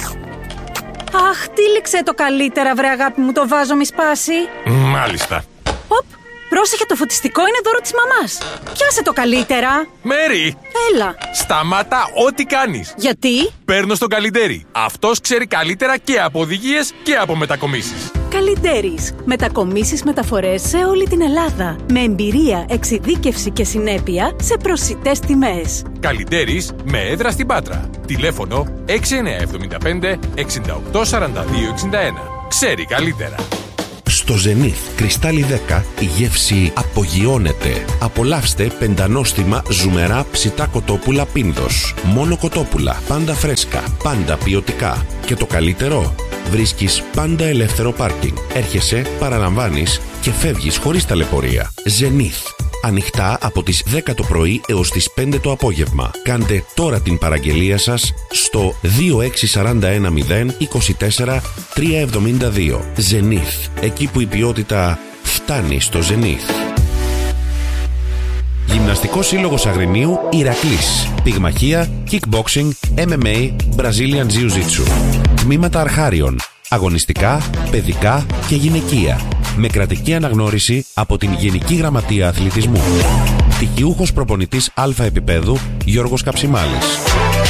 Αχ, τύλιξε το καλύτερα, βρε αγάπη μου, το βάζο μη σπάσει. Μάλιστα. Οπ, πρόσεχε, το φωτιστικό είναι δώρο της μαμάς. Πιάσε το καλύτερα. Μέρι! Έλα. Σταμάτα ό,τι κάνεις. Γιατί? Παίρνω στον Καλυντέρι. Αυτός ξέρει καλύτερα και από οδηγίες και από μετακομίσεις. Καλιντέρης. Μετακομίσεις μεταφορές σε όλη την Ελλάδα. Με εμπειρία, εξειδίκευση και συνέπεια σε προσιτές τιμές. Καλιντέρης με έδρα στην Πάτρα. Τηλέφωνο έξι εννιά εβδομήντα πέντε εξήντα οκτώ σαράντα δύο εξήντα ένα. Ξέρει καλύτερα. Στο Zenith Κρυστάλλι δέκα η γεύση απογειώνεται. Απολαύστε πεντανόστιμα ζουμερά ψητά κοτόπουλα Πίνδος. Μόνο κοτόπουλα, πάντα φρέσκα, πάντα ποιοτικά. Και το καλύτερο, βρίσκεις πάντα ελεύθερο πάρκινγκ. Έρχεσαι, παραλαμβάνεις και φεύγεις χωρίς ταλαιπωρία. Zenith. Ανοιχτά από τις δέκα το πρωί έως τις πέντε το απόγευμα. Κάντε τώρα την παραγγελία σας στο δύο έξι τέσσερα ένα μηδέν είκοσι τέσσερα τριακόσια εβδομήντα δύο. Zenith. Εκεί που η ποιότητα φτάνει στο Zenith. Γυμναστικός Σύλλογος Αγρινίου Ηρακλής. Πυγμαχία, kickboxing, εμ εμ έι, Brazilian Jiu-Jitsu. Τμήματα αρχάριων. Αγωνιστικά, παιδικά και γυναικεία. Με κρατική αναγνώριση από την Γενική Γραμματεία Αθλητισμού. Πτυχιούχος προπονητής Α επίπεδου Γιώργος Καψιμάλης.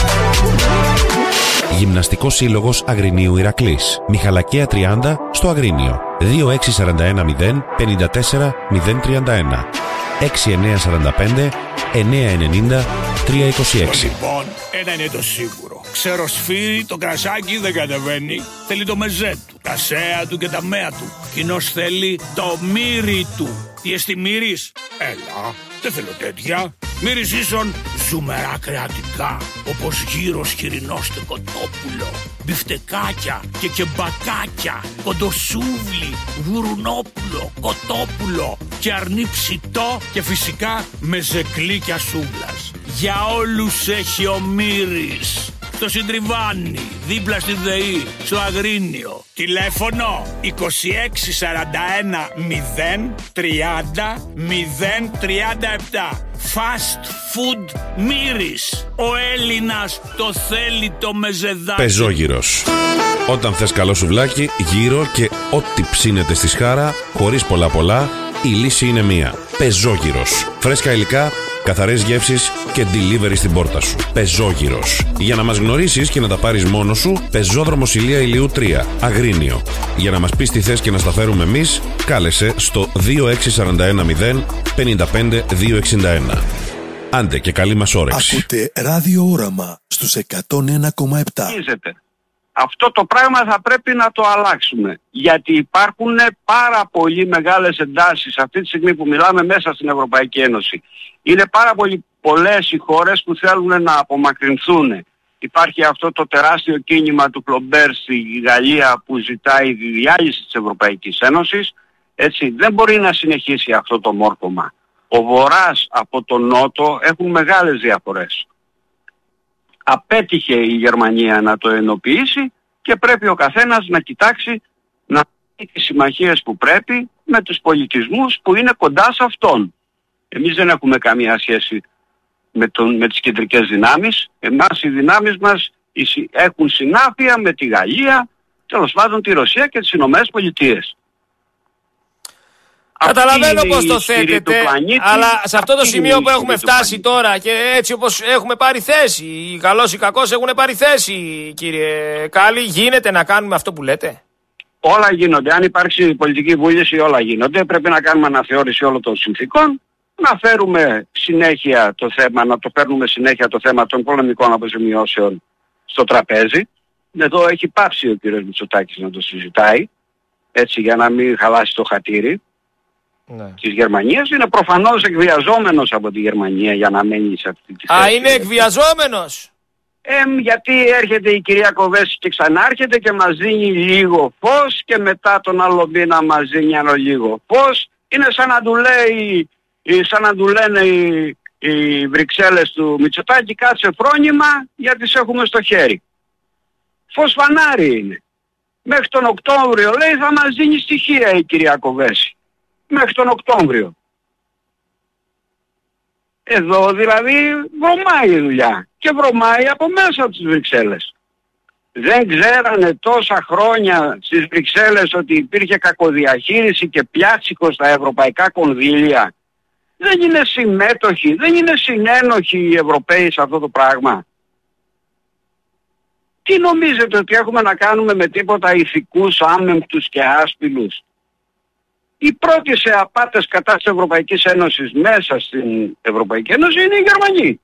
Γυμναστικός Σύλλογος Αγρινίου Ηρακλής. Μιχαλακία τριάντα στο Αγρίνιο. δύο έξι τέσσερα ένα μηδέν πέντε τέσσερα μηδέν τρία ένα. έξι εννιά τέσσερα πέντε εννιά εννιά τρία είκοσι έξι. Λοιπόν, ένα είναι το σίγουρο. Ξεροσφύρι, το κρασάκι δεν κατεβαίνει. Θέλει το μεζέ του, τα σέα του και τα μέα του. Κοινώς θέλει το μύρι του. Τι εστί μύρις? Έλα, δεν θέλω τέτοια. Μύρις ίσον ζουμερά κρεατικά, όπως γύρος χοιρινός κοτόπουλο, μπιφτεκάκια και κεμπακάκια, κοντοσούβλι, γουρουνόπουλο, κοτόπουλο και αρνί ψητό και φυσικά με ζεκλίκια σούβλας. Για όλους έχει ο Μύρης. Στο Συντριβάνι, δίπλα στη ΔΕΗ, στο Αγρίνιο. Τηλέφωνο είκοσι έξι σαράντα ένα μηδέν τριάντα μηδέν τριάντα επτά. Fast food Μύρης. Ο Έλληνας το θέλει το μεζεδάκι. Πεζόγυρος. Όταν θες καλό σουβλάκι, γύρω και ό,τι ψήνεται στη σχάρα, χωρίς πολλά πολλά, η λύση είναι μία. Πεζόγυρος. Φρέσκα υλικά, καθαρές γεύσεις και delivery στην πόρτα σου. Πεζόγυρος. Για να μας γνωρίσεις και να τα πάρεις μόνος σου, Πεζόδρομος Ηλία Ηλιού τρία, Αγρίνιο. Για να μας πεις τι θες και να στα φέρουμε εμείς, κάλεσε στο δύο έξι τέσσερα ένα μηδέν πέντε πέντε δύο εξήντα ένα. Άντε και καλή μας όρεξη. Ακούτε Ράδιο Όραμα στους εκατόν ένα κόμμα επτά. Αυτό το πράγμα θα πρέπει να το αλλάξουμε. Γιατί υπάρχουν πάρα πολύ μεγάλες εντάσεις αυτή τη στιγμή που μιλάμε μέσα στην Ευρωπαϊκή Ένωση. Είναι πάρα πολύ πολλές οι χώρες που θέλουν να απομακρυνθούν. Υπάρχει αυτό το τεράστιο κίνημα του Κλομπέρ στη Γαλλία που ζητάει τη διάλυση της Ευρωπαϊκής Ένωσης. Έτσι, δεν μπορεί να συνεχίσει αυτό το μόρφωμα. Ο Βορράς από τον Νότο έχουν μεγάλες διαφορές. Απέτυχε η Γερμανία να το ενοποιήσει και πρέπει ο καθένας να κοιτάξει να έχει τις συμμαχίες που πρέπει με τους πολιτισμούς που είναι κοντά σε αυτόν. Εμείς δεν έχουμε καμία σχέση με, τον, με τις κεντρικές δυνάμεις. Εμάς οι δυνάμεις μας έχουν συνάφεια με τη Γαλλία, τέλος πάντων τη Ρωσία και τις Ηνωμένες Πολιτείες. Καταλαβαίνω πώς το θέτετε, αλλά σε αυτό το σημείο που έχουμε φτάσει τώρα και έτσι όπως έχουμε πάρει θέση, οι καλός ή κακός έχουν πάρει θέση, κύριε Κάλλη, γίνεται να κάνουμε αυτό που λέτε? Όλα γίνονται. Αν υπάρξει πολιτική βούληση, όλα γίνονται. Πρέπει να κάνουμε αναθεώρηση όλων των συνθήκων, να φέρουμε συνέχεια το θέμα, να το φέρνουμε συνέχεια το θέμα των πολεμικών αποζημιώσεων στο τραπέζι. Εδώ έχει πάψει ο κύριος Μητσοτάκης να το συζητάει, έτσι για να μην χαλάσει το χατήρι. Ναι. Της Γερμανίας. Είναι προφανώς εκβιαζόμενος από τη Γερμανία για να μένει σε αυτή τη θέση. Α, είναι εκβιαζόμενος. Ε, γιατί έρχεται η κυρία Κοβέση και ξανάρχεται και μας δίνει λίγο φως και μετά τον άλλο μήνα μας δίνει άλλο λίγο φως. Είναι σαν να του λέει, σαν να του λένε οι, οι Βρυξέλλες του Μητσοτάκη, κάτσε φρόνημα γιατί σε έχουμε στο χέρι. Φως φανάρι είναι. Μέχρι τον Οκτώβριο λέει θα μας δίνει στοιχεία η κυρία Κοβέση. Μέχρι τον Οκτώβριο. Εδώ δηλαδή βρωμάει η δουλειά. Και βρωμάει από μέσα από τις Βρυξέλλες. Δεν ξέρανε τόσα χρόνια στις Βρυξέλλες ότι υπήρχε κακοδιαχείριση και πιάτσικο στα ευρωπαϊκά κονδύλια. Δεν είναι συμμέτοχοι, δεν είναι συνένοχοι οι Ευρωπαίοι σε αυτό το πράγμα. Τι νομίζετε, ότι έχουμε να κάνουμε με τίποτα ηθικούς, άμεμπτους και άσπυλους? Οι πρώτοι σε απάτες κατά της Ευρωπαϊκής Ένωσης μέσα στην Ευρωπαϊκή Ένωση είναι οι Γερμανοί.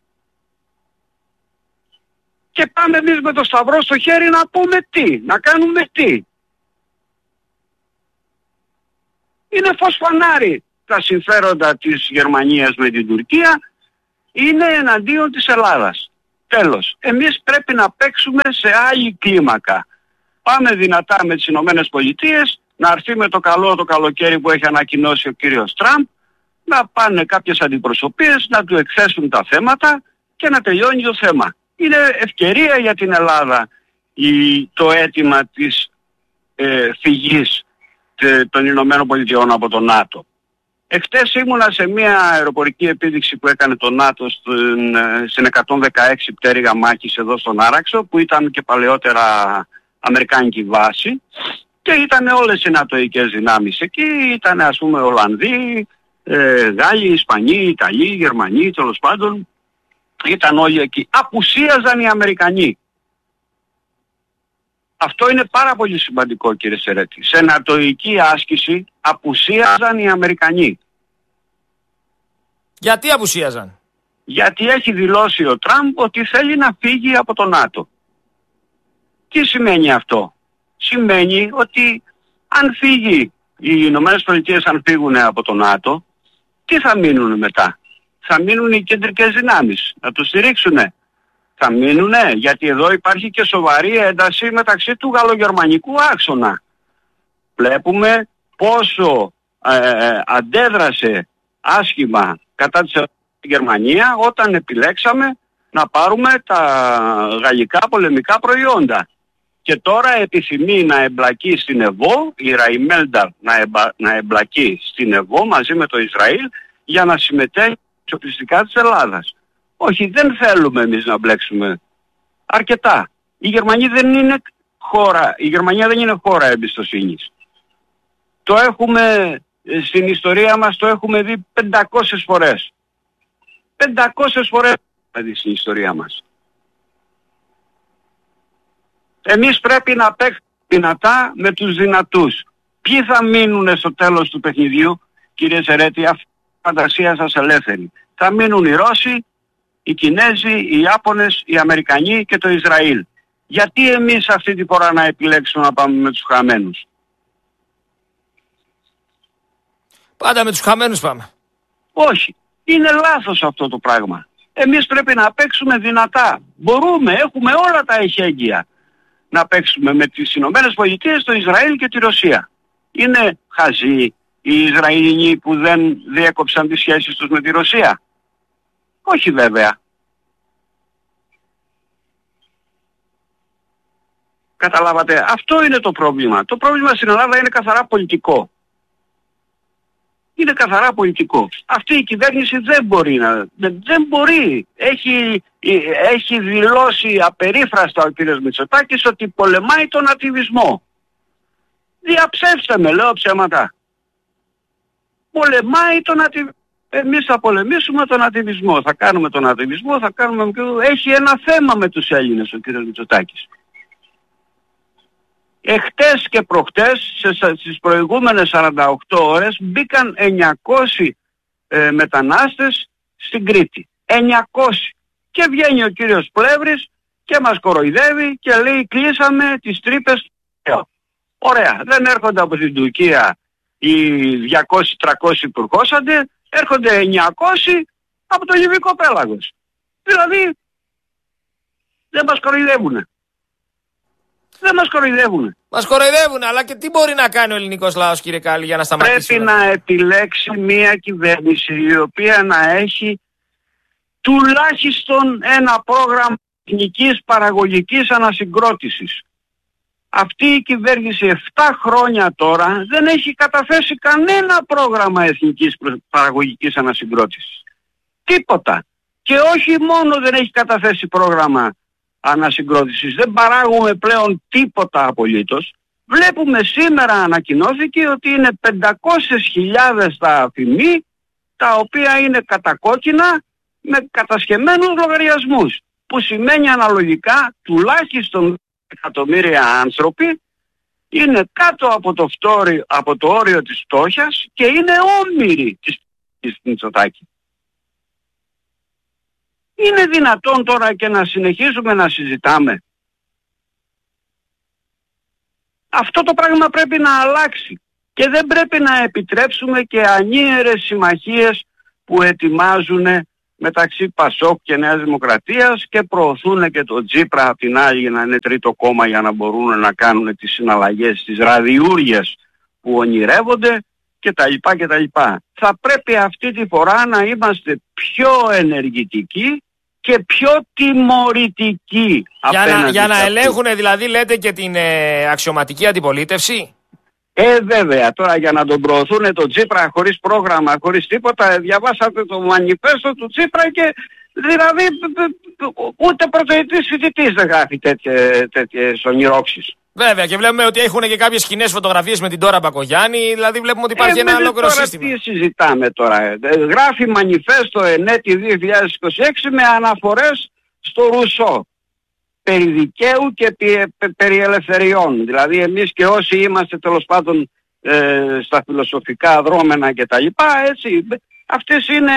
Και πάμε εμείς με το σταυρό στο χέρι να πούμε τι, να κάνουμε τι. Είναι φως φανάρι τα συμφέροντα της Γερμανίας με την Τουρκία, είναι εναντίον της Ελλάδας. Τέλος, εμείς πρέπει να παίξουμε σε άλλη κλίμακα. Πάμε δυνατά με τις Ηνωμένες Πολιτείες, να έρθει με το καλό το καλοκαίρι που έχει ανακοινώσει ο κύριος Τραμπ, να πάνε κάποιες αντιπροσωπείες, να του εκθέσουν τα θέματα και να τελειώνει το θέμα. Είναι ευκαιρία για την Ελλάδα η, το αίτημα της ε, φυγής τε, των Ηνωμένων Πολιτειών από το ΝΑΤΟ. Εχθές ήμουνα σε μια αεροπορική επίδειξη που έκανε το ΝΑΤΟ στην, στην εκατόν δεκαέξι πτέρυγα μάχης εδώ στον Άραξο, που ήταν και παλαιότερα αμερικάνικη βάση, και ήταν όλες οι νατοικές δυνάμεις εκεί, ήταν ας πούμε Ολλανδοί, ε, Γάλλοι, Ισπανοί, Ιταλοί, Γερμανοί, τέλος πάντων, ήταν όλοι εκεί. Απουσίαζαν οι Αμερικανοί. Αυτό είναι πάρα πολύ σημαντικό, κύριε Σερέτη. Σε νατοική άσκηση απουσίαζαν οι Αμερικανοί. Γιατί απουσίαζαν? Γιατί έχει δηλώσει ο Τραμπ ότι θέλει να φύγει από το ΝΑΤΟ. Τι σημαίνει αυτό? Σημαίνει ότι αν φύγει, οι Ηνωμένες Πολιτείες αν φύγουν από το ΝΑΤΟ, τι θα μείνουν μετά? Θα μείνουν οι κεντρικές δυνάμεις, να τους στηρίξουνε. Θα μείνουνε, γιατί εδώ υπάρχει και σοβαρή ένταση μεταξύ του γαλλογερμανικού άξονα. Βλέπουμε πόσο ε, αντέδρασε άσχημα κατά της Γερμανία όταν επιλέξαμε να πάρουμε τα γαλλικά πολεμικά προϊόντα. Και τώρα επιθυμεί να εμπλακεί στην ΕΒΟ, η Ράιμελνταρ να, εμπα, να εμπλακεί στην ΕΒΟ μαζί με το Ισραήλ για να συμμετέχει στις οπλιστικά της Ελλάδας. Όχι, δεν θέλουμε εμείς να μπλέξουμε αρκετά. Η Γερμανία δεν είναι χώρα, η Γερμανία δεν είναι χώρα εμπιστοσύνης. Το έχουμε, στην ιστορία μας το έχουμε δει πεντακόσιες φορές. πεντακόσιες φορές δηλαδή στην ιστορία μας. Εμείς πρέπει να παίξουμε δυνατά με τους δυνατούς. Ποιοι θα μείνουν στο τέλος του παιχνιδιού, κύριε Σερέτη, αυτή η φαντασία σας ελεύθερη? Θα μείνουν οι Ρώσοι, οι Κινέζοι, οι Ιάπωνες, οι Αμερικανοί και το Ισραήλ. Γιατί εμείς αυτή τη φορά να επιλέξουμε να πάμε με τους χαμένους? Πάντα με τους χαμένους πάμε. Όχι. Είναι λάθος αυτό το πράγμα. Εμείς πρέπει να παίξουμε δυνατά. Μπορούμε, έχουμε όλα τα εχέγγυα να παίξουμε με τις Ηνωμένες Πολιτείες, το Ισραήλ και τη Ρωσία. Είναι χαζοί οι Ισραηλινοί που δεν διέκοψαν τις σχέσεις τους με τη Ρωσία? Όχι βέβαια. Καταλάβατε, αυτό είναι το πρόβλημα. Το πρόβλημα στην Ελλάδα είναι καθαρά πολιτικό. Είναι καθαρά πολιτικό. Αυτή η κυβέρνηση δεν μπορεί να... Δεν μπορεί. Έχει, έχει δηλώσει απερίφραστα ο κύριος Μητσοτάκης ότι πολεμάει τον ατιβισμό. Διαψεύστε με, λέω ψέματα. Πολεμάει τον ατιβισμό. Εμείς θα πολεμήσουμε τον ατιβισμό. Θα κάνουμε τον ατιβισμό, θα κάνουμε... Έχει ένα θέμα με τους Έλληνες ο κύριος Μητσοτάκης. Εχτες και προχτές, στις προηγούμενες σαράντα οκτώ ώρες, μπήκαν εννιακόσιοι ε, μετανάστες στην Κρήτη. εννιακόσιοι. Και βγαίνει ο κύριος Πλεύρης και μας κοροϊδεύει και λέει κλείσαμε τις τρύπες. Ωραία, δεν έρχονται από την Τουρκία οι διακόσιοι τριακόσιοι που ερχόσανται, έρχονται εννιακόσιοι από το Λιβικό πέλαγος. Δηλαδή δεν μας κοροϊδεύουνε. Δεν μας κοροϊδεύουν. Μας κοροϊδεύουν, αλλά και τι μπορεί να κάνει ο ελληνικός λαός, κύριε Κάλλη, για να σταματήσει? Πρέπει να επιλέξει μια κυβέρνηση η οποία να έχει τουλάχιστον ένα πρόγραμμα εθνικής παραγωγικής ανασυγκρότησης. Αυτή η κυβέρνηση επτά χρόνια τώρα δεν έχει καταθέσει κανένα πρόγραμμα εθνικής παραγωγικής ανασυγκρότησης. Τίποτα. Και όχι μόνο δεν έχει καταθέσει πρόγραμμα ανασυγκρότησης, δεν παράγουμε πλέον τίποτα απολύτως. Βλέπουμε σήμερα ανακοινώθηκε ότι είναι πεντακόσιες χιλιάδες τα αφημί, τα οποία είναι κατακόκκινα με κατασχεμένους λογαριασμούς, που σημαίνει αναλογικά τουλάχιστον εκατομμύρια άνθρωποι είναι κάτω από το, φτώρι, από το όριο της φτώχειας και είναι όμοιροι της, της Μητσοτάκη. Είναι δυνατόν τώρα και να συνεχίζουμε να συζητάμε? Αυτό το πράγμα πρέπει να αλλάξει και δεν πρέπει να επιτρέψουμε και ανίερες συμμαχίες που ετοιμάζουν μεταξύ Πασόκ και Νέας Δημοκρατίας και προωθούν και το Τσίπρα απ' την άλλη για να είναι τρίτο κόμμα για να μπορούν να κάνουν τις συναλλαγές, τις ραδιούργιες που ονειρεύονται κτλ. κτλ. Θα πρέπει αυτή τη φορά να είμαστε πιο ενεργητικοί και πιο τιμωρητικοί. Για να, για να ελέγχουν δηλαδή λέτε και την ε, αξιωματική αντιπολίτευση. Ε, βέβαια, τώρα για να τον προωθούν τον Τσίπρα χωρίς πρόγραμμα, χωρίς τίποτα, διαβάσατε το μανιφέστο του Τσίπρα και δηλαδή ούτε πρωτοετής φοιτητής δεν γράφει τέτοιες ονειρόξεις. Βέβαια, και βλέπουμε ότι έχουν και κάποιες κοινές φωτογραφίες με την Τώρα Μπακογιάννη, δηλαδή βλέπουμε ότι υπάρχει ε, ένα ολόκληρο σύστημα. Τι συζητάμε τώρα? Γράφει μανιφέστο εν έτη δύο χιλιάδες είκοσι έξι με αναφορές στο Ρουσό. Περί δικαίου και περί ελευθεριών. Δηλαδή εμείς και όσοι είμαστε τέλος πάντων ε, στα φιλοσοφικά δρόμενα και τα λοιπά, έτσι, αυτές είναι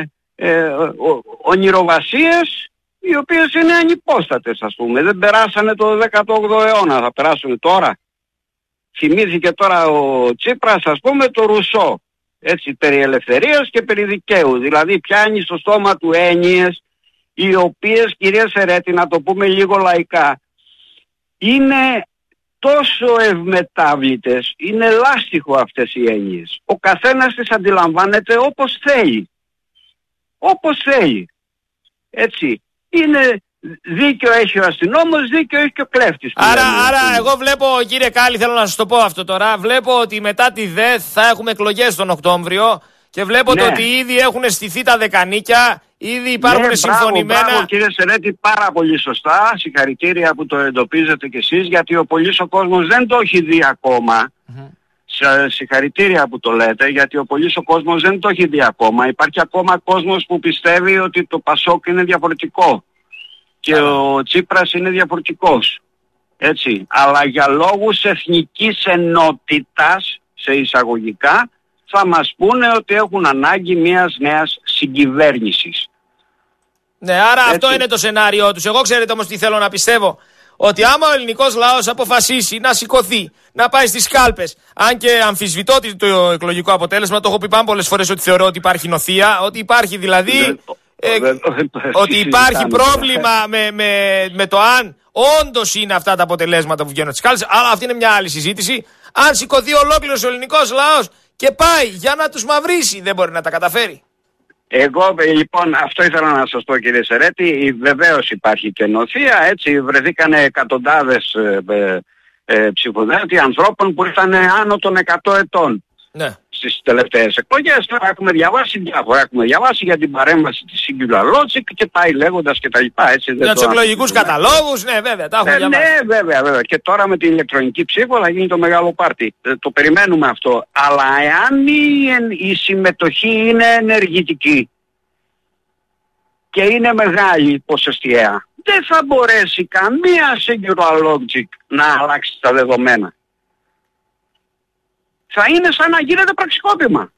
ε, ονειροβασίες οι οποίες είναι ανυπόστατες, ας πούμε. Δεν περάσανε το δέκατο όγδοο αιώνα, θα περάσουν τώρα. Θυμήθηκε τώρα ο Τσίπρας, ας πούμε, το Ρουσό, έτσι, περί ελευθερίας και περί δικαίου. Δηλαδή πιάνει στο στόμα του έννοιες οι οποίες, κυρία Σερέτη, να το πούμε λίγο λαϊκά, είναι τόσο ευμετάβλητες, είναι λάστιχο αυτές οι έννοιες. Ο καθένας τις αντιλαμβάνεται όπως θέλει. Όπως θέλει. Έτσι. Είναι δίκιο έχει ο αστυνόμος, δίκιο έχει και ο κλέφτης. Άρα, άρα εγώ βλέπω, κύριε Κάλλη, θέλω να σας το πω αυτό τώρα, βλέπω ότι μετά τη ΔΕΘ θα έχουμε εκλογές τον Οκτώβριο και βλέπω ναι. ότι ήδη έχουν στηθεί τα δεκανίκια. Ήδη υπάρχουν ναι, συμφωνημένα. Μπράβο, κύριε Σερέτη, πάρα πολύ σωστά. Συγχαρητήρια που το εντοπίζετε κι εσείς, γιατί ο πολύς ο κόσμος δεν το έχει δει ακόμα. Mm-hmm. Συγχαρητήρια που το λέτε, γιατί ο πολύς ο κόσμος δεν το έχει δει ακόμα. Υπάρχει ακόμα κόσμος που πιστεύει ότι το Πασόκ είναι διαφορετικό και mm-hmm. ο Τσίπρας είναι διαφορετικός. Έτσι. Αλλά για λόγους εθνικής ενότητας, σε εισαγωγικά, θα μας πούνε ότι έχουν ανάγκη μιας νέας συγκυβέρνησης. Ναι, άρα έτσι. Αυτό είναι το σενάριό τους. Εγώ ξέρετε όμως τι θέλω να πιστεύω. Ότι άμα ο ελληνικός λαός αποφασίσει να σηκωθεί, να πάει στις κάλπες, αν και αμφισβητώ το εκλογικό αποτέλεσμα, το έχω πει πάνω πολλές φορές ότι θεωρώ ότι υπάρχει νοθεία, ότι υπάρχει δηλαδή, ε, ότι υπάρχει πρόβλημα με, με, με το αν όντως είναι αυτά τα αποτελέσματα που βγαίνουν στις κάλπες, αλλά αυτή είναι μια άλλη συζήτηση. Αν σηκωθεί ολόκληρος ο ελληνικός λαός και πάει για να τους μαυρίσει, δεν μπορεί να τα καταφέρει. Εγώ λοιπόν αυτό ήθελα να σας πω, κύριε Σερέτη. Βεβαίως υπάρχει και νοθεία, έτσι βρεθήκανε εκατοντάδες ε, ε, ε, ψηφοδέλτια ανθρώπων που ήταν άνω των εκατό ετών. Ναι. Στις τελευταίες εκλογές. Τώρα έχουμε διαβάσει διάφορα. Έχουμε διαβάσει για την παρέμβαση της Singular Logic και πάει λέγοντας και τα λοιπά. Έτσι, για τους εκλογικούς καταλόγους, ναι βέβαια, τα έχουμε ε, διαβάσει. Ναι βέβαια, βέβαια. Και τώρα με την ηλεκτρονική ψήφο θα γίνει το μεγάλο πάρτι. Ε, το περιμένουμε αυτό. Αλλά εάν η, η συμμετοχή είναι ενεργητική και είναι μεγάλη ποσοστιαία, δεν θα μπορέσει καμία Singular Logic να αλλάξει τα δεδομένα. Θα είναι σαν να γίνεται πραξικόπημα.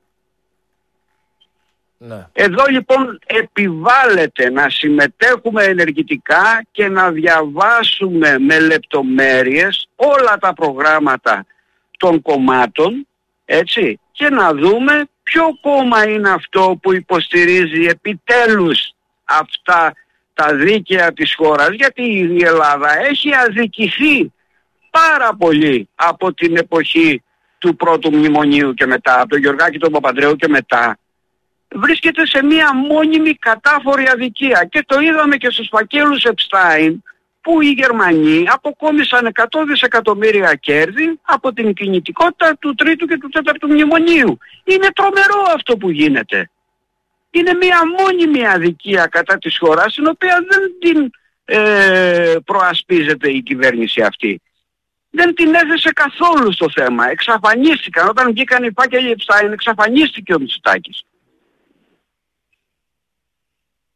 Ναι. Εδώ λοιπόν επιβάλλεται να συμμετέχουμε ενεργητικά και να διαβάσουμε με λεπτομέρειες όλα τα προγράμματα των κομμάτων, έτσι, και να δούμε ποιο κόμμα είναι αυτό που υποστηρίζει επιτέλους αυτά τα δίκαια της χώρας, γιατί η Ελλάδα έχει αδικηθεί πάρα πολύ από την εποχή του πρώτου μνημονίου και μετά, από τον Γεωργάκη τον Παπανδρέου και μετά. Βρίσκεται σε μία μόνιμη κατάφορη αδικία και το είδαμε και στους φακέλους Επστάιν, που οι Γερμανοί αποκόμισαν εκατό δισεκατομμύρια κέρδη από την κινητικότητα του τρίτου και του τέταρτου μνημονίου. Είναι τρομερό αυτό που γίνεται. Είναι μία μόνιμη αδικία κατά της χώρας, την οποία δεν την ε, προασπίζεται η κυβέρνηση αυτή. Δεν την έθεσε καθόλου στο θέμα. Εξαφανίστηκαν. Όταν βγήκαν οι φάκελοι Επστάιν, εξαφανίστηκε ο Μητσοτάκης.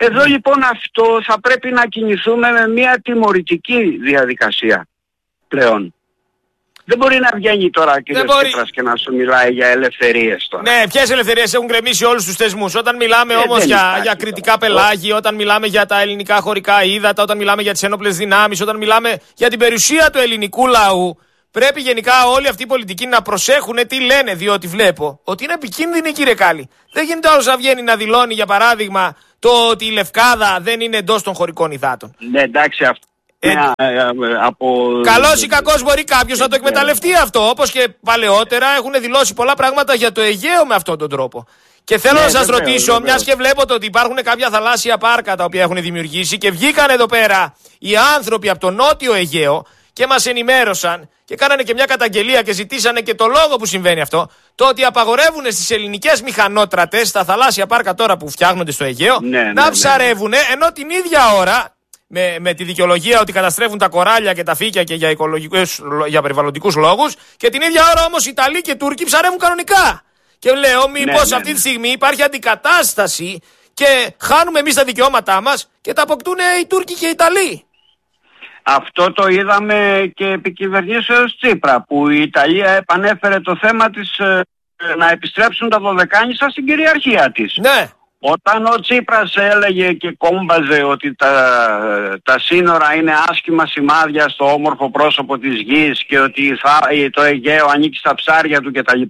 Εδώ λοιπόν αυτό θα πρέπει να κινηθούμε με μια τιμωρητική διαδικασία πλέον. Δεν μπορεί να βγαίνει τώρα ο κύριος Τσίπρας και να σου μιλάει για ελευθερίες τώρα. Ναι, ποιες ελευθερίες? Έχουν γκρεμίσει όλους τους θεσμούς. Όταν μιλάμε ε, όμως για, για κριτικά πελάγη, όταν μιλάμε για τα ελληνικά χωρικά ύδατα, όταν μιλάμε για τις ένοπλες δυνάμεις, όταν μιλάμε για την περιουσία του ελληνικού λαού, πρέπει γενικά όλοι αυτοί οι πολιτικοί να προσέχουν τι λένε, διότι βλέπω ότι είναι επικίνδυνοι, κύριε Κάλλη. Δεν γίνεται όλος να βγαίνει να δηλώνει, για παράδειγμα, το ότι η Λευκάδα δεν είναι εντός των χωρικών υδάτων. Ναι, εντάξει, αυτό. Ε, από... Καλός ή κακός μπορεί κάποιος να το εκμεταλλευτεί αυτό. Όπως και παλαιότερα έχουν δηλώσει πολλά πράγματα για το Αιγαίο με αυτόν τον τρόπο. Και θέλω ναι, να σας ρωτήσω, μιας και βλέπω ότι υπάρχουν κάποια θαλάσσια πάρκα τα οποία έχουν δημιουργήσει και βγήκαν εδώ πέρα οι άνθρωποι από το νότιο Αιγαίο και μας ενημέρωσαν και κάνανε και μια καταγγελία και ζητήσανε και το λόγο που συμβαίνει αυτό, το ότι απαγορεύουν στις ελληνικές μηχανότρατες στα θαλάσσια πάρκα τώρα που φτιάχνονται στο Αιγαίο ναι, ναι, να ψαρεύουν, ενώ την ίδια ώρα με, με τη δικαιολογία ότι καταστρέφουν τα κοράλια και τα φύκια και για, οικολογικούς, για περιβαλλοντικούς λόγους, και την ίδια ώρα όμως οι Ιταλοί και οι Τούρκοι ψαρεύουν κανονικά. Και λέω μήπως ναι, ναι, αυτή τη στιγμή υπάρχει αντικατάσταση και χάνουμε εμείς τα δικαιώματά μας και τα αποκτούν οι Τούρκοι και οι Ιταλοί. Αυτό το είδαμε και επί κυβερνήσεως Τσίπρα, που η Ιταλία επανέφερε το θέμα της ε, να επιστρέψουν τα Δωδεκάνησα στην κυριαρχία της. Ναι. Όταν ο Τσίπρας έλεγε και κόμπαζε ότι τα, τα σύνορα είναι άσχημα σημάδια στο όμορφο πρόσωπο της γης και ότι θα, το Αιγαίο ανήκει στα ψάρια του κτλ.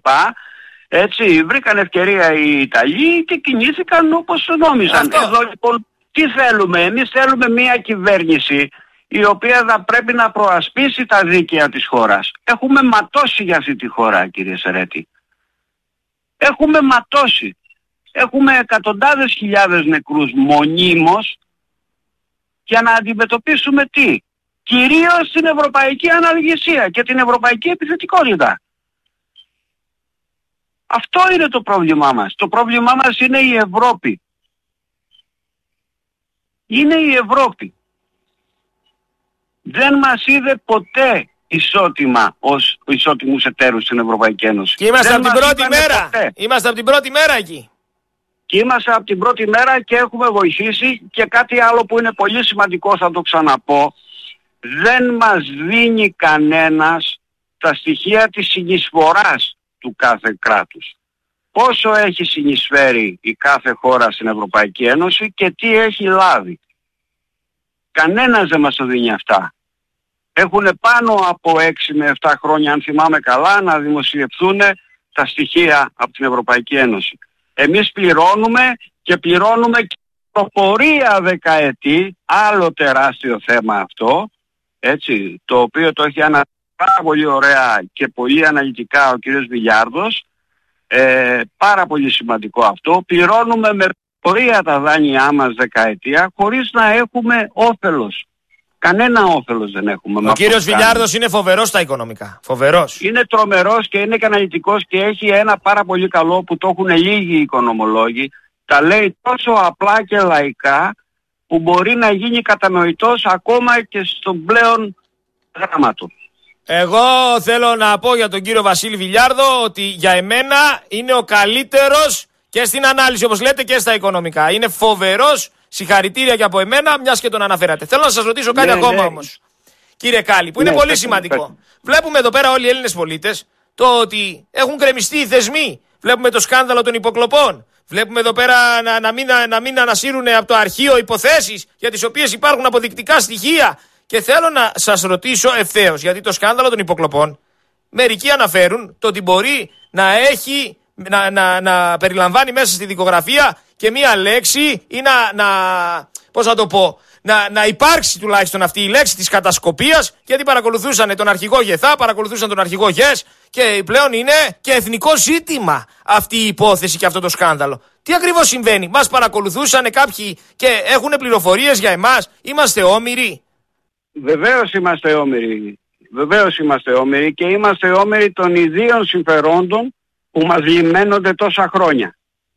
Έτσι βρήκαν ευκαιρία οι Ιταλοί και κινήθηκαν όπως νόμιζαν. Αυτό. Εδώ λοιπόν τι θέλουμε? Εμείς θέλουμε μια κυβέρνηση η οποία θα πρέπει να προασπίσει τα δίκαια της χώρας. Έχουμε ματώσει για αυτή τη χώρα, κύριε Σερέτη. Έχουμε ματώσει. Έχουμε εκατοντάδες χιλιάδες νεκρούς μονίμως για να αντιμετωπίσουμε τι? Κυρίως την ευρωπαϊκή αναλγησία και την ευρωπαϊκή επιθετικότητα. Αυτό είναι το πρόβλημά μας. Το πρόβλημά μας είναι η Ευρώπη. Είναι η Ευρώπη. Δεν μας είδε ποτέ ισότιμα ως ισότιμους εταίρους στην Ευρωπαϊκή Ένωση. Και είμαστε από την πρώτη μέρα. Ποτέ. Είμαστε από την πρώτη μέρα εκεί. Και είμαστε από την πρώτη μέρα και έχουμε βοηθήσει, και κάτι άλλο που είναι πολύ σημαντικό, θα το ξαναπώ. Δεν μας δίνει κανένας τα στοιχεία της συνεισφοράς του κάθε κράτους. Πόσο έχει συνεισφέρει η κάθε χώρα στην Ευρωπαϊκή Ένωση και τι έχει λάβει. Κανένας δεν μας το δίνει αυτά. Έχουν πάνω από έξι με επτά χρόνια, αν θυμάμαι καλά, να δημοσιευθούν τα στοιχεία από την Ευρωπαϊκή Ένωση. Εμείς πληρώνουμε και πληρώνουμε και προπορία δεκαετή, άλλο τεράστιο θέμα αυτό, έτσι, το οποίο το έχει αναφέρει πάρα πολύ ωραία και πολύ αναλυτικά ο κύριος Βιλιάρδος, ε, πάρα πολύ σημαντικό αυτό. Πληρώνουμε με προπορία τα δάνειά μας δεκαετία χωρίς να έχουμε όφελος. Κανένα όφελος δεν έχουμε. Ο κύριος Βιλιάρδος είναι φοβερός στα οικονομικά. Φοβερός. Είναι τρομερός και είναι και αναλυτικός και έχει ένα πάρα πολύ καλό που το έχουν λίγοι οικονομολόγοι. Τα λέει τόσο απλά και λαϊκά που μπορεί να γίνει κατανοητός ακόμα και στον πλέον γράμμα του. Εγώ θέλω να πω για τον κύριο Βασίλη Βιλιάρδο ότι για εμένα είναι ο καλύτερος και στην ανάλυση, όπως λέτε, και στα οικονομικά. Είναι φοβερός. Συγχαρητήρια και από εμένα, μιας και τον αναφέρατε. Θέλω να σας ρωτήσω κάτι ναι, ακόμα ναι. όμως. Κύριε Κάλλη, που είναι ναι, πολύ σημαντικό. Πέρα. Βλέπουμε εδώ πέρα όλοι οι Έλληνες πολίτες το ότι έχουν γκρεμιστεί οι θεσμοί. Βλέπουμε το σκάνδαλο των υποκλοπών. Βλέπουμε εδώ πέρα να, να, μην, να μην ανασύρουν από το αρχείο υποθέσεις για τις οποίες υπάρχουν αποδεικτικά στοιχεία. Και θέλω να σας ρωτήσω ευθέως, γιατί το σκάνδαλο των υποκλοπών μερικοί αναφέρουν το ότι μπορεί να έχει, να, να, να περιλαμβάνει μέσα στη δικογραφία και μία λέξη ή να, να, πώς να το πω, να, να υπάρξει τουλάχιστον αυτή η λέξη της κατασκοπίας, γιατί παρακολουθούσαν τον αρχηγό Γεθά, παρακολουθούσαν τον αρχηγό Γες και πλέον είναι και εθνικό ζήτημα αυτή η υπόθεση και αυτό το σκάνδαλο. Τι ακριβώς συμβαίνει? Μας παρακολουθούσαν κάποιοι και έχουν πληροφορίες για εμάς? Είμαστε όμηροι? Βεβαίως είμαστε όμηροι. Βεβαίως είμαστε όμηροι και είμαστε όμηροι των ιδίων συμφερόντων που μας λιμένονται τόσα χρόνια.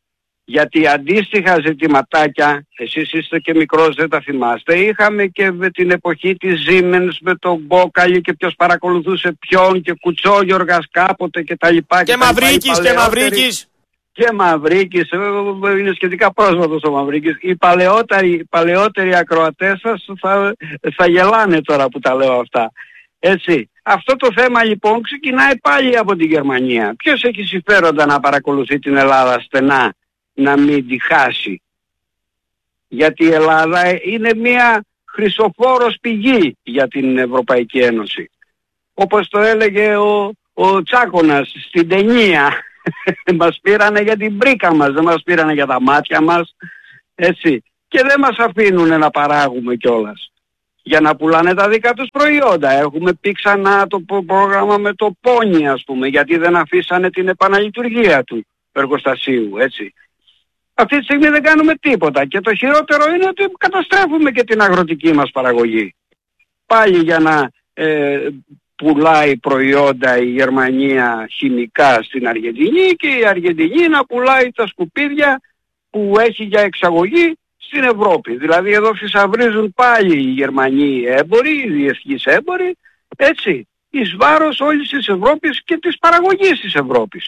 Γιατί αντίστοιχα ζητηματάκια, εσείς είστε και μικρός, δεν τα θυμάστε, είχαμε και με την εποχή της Siemens με τον Μπόκαλη και ποιος παρακολουθούσε ποιον και Κουτσόγιοργας κάποτε και τα λοιπά. Και, και Μαυρίκης και Μαυρίκης. και Μαυρίκης, είναι σχετικά πρόσφατος ο Μαυρίκης, οι παλαιότεροι, παλαιότεροι ακροατές σας θα, θα γελάνε τώρα που τα λέω αυτά. Έτσι. Αυτό το θέμα λοιπόν ξεκινάει πάλι από την Γερμανία. Ποιος έχει συμφέροντα να παρακολουθεί την Ελλάδα στενά, να μην τη χάσει? Γιατί η Ελλάδα είναι μια χρυσοφόρος πηγή για την Ευρωπαϊκή Ένωση. Όπως το έλεγε ο, ο Τσάκωνας στην ταινία. Μας πήρανε για την πρίκα μας, δεν μας πήρανε για τα μάτια μας. Έτσι. Και δεν μας αφήνουν να παράγουμε κιόλας, για να πουλάνε τα δικά τους προϊόντα. Έχουμε πει ξανά το πρόγραμμα με το Πόνι, ας πούμε, γιατί δεν αφήσανε την επαναλειτουργία του εργοστασίου, έτσι. Αυτή τη στιγμή δεν κάνουμε τίποτα και το χειρότερο είναι ότι καταστρέφουμε και την αγροτική μας παραγωγή. Πάλι για να ε, πουλάει προϊόντα η Γερμανία χημικά στην Αργεντινή και η Αργεντινή να πουλάει τα σκουπίδια που έχει για εξαγωγή στην Ευρώπη. Δηλαδή εδώ φυσαυρίζουν πάλι οι Γερμανοί έμποροι, οι διεθνείς έμποροι, έτσι, εις βάρος όλης της Ευρώπης και της παραγωγής της Ευρώπης.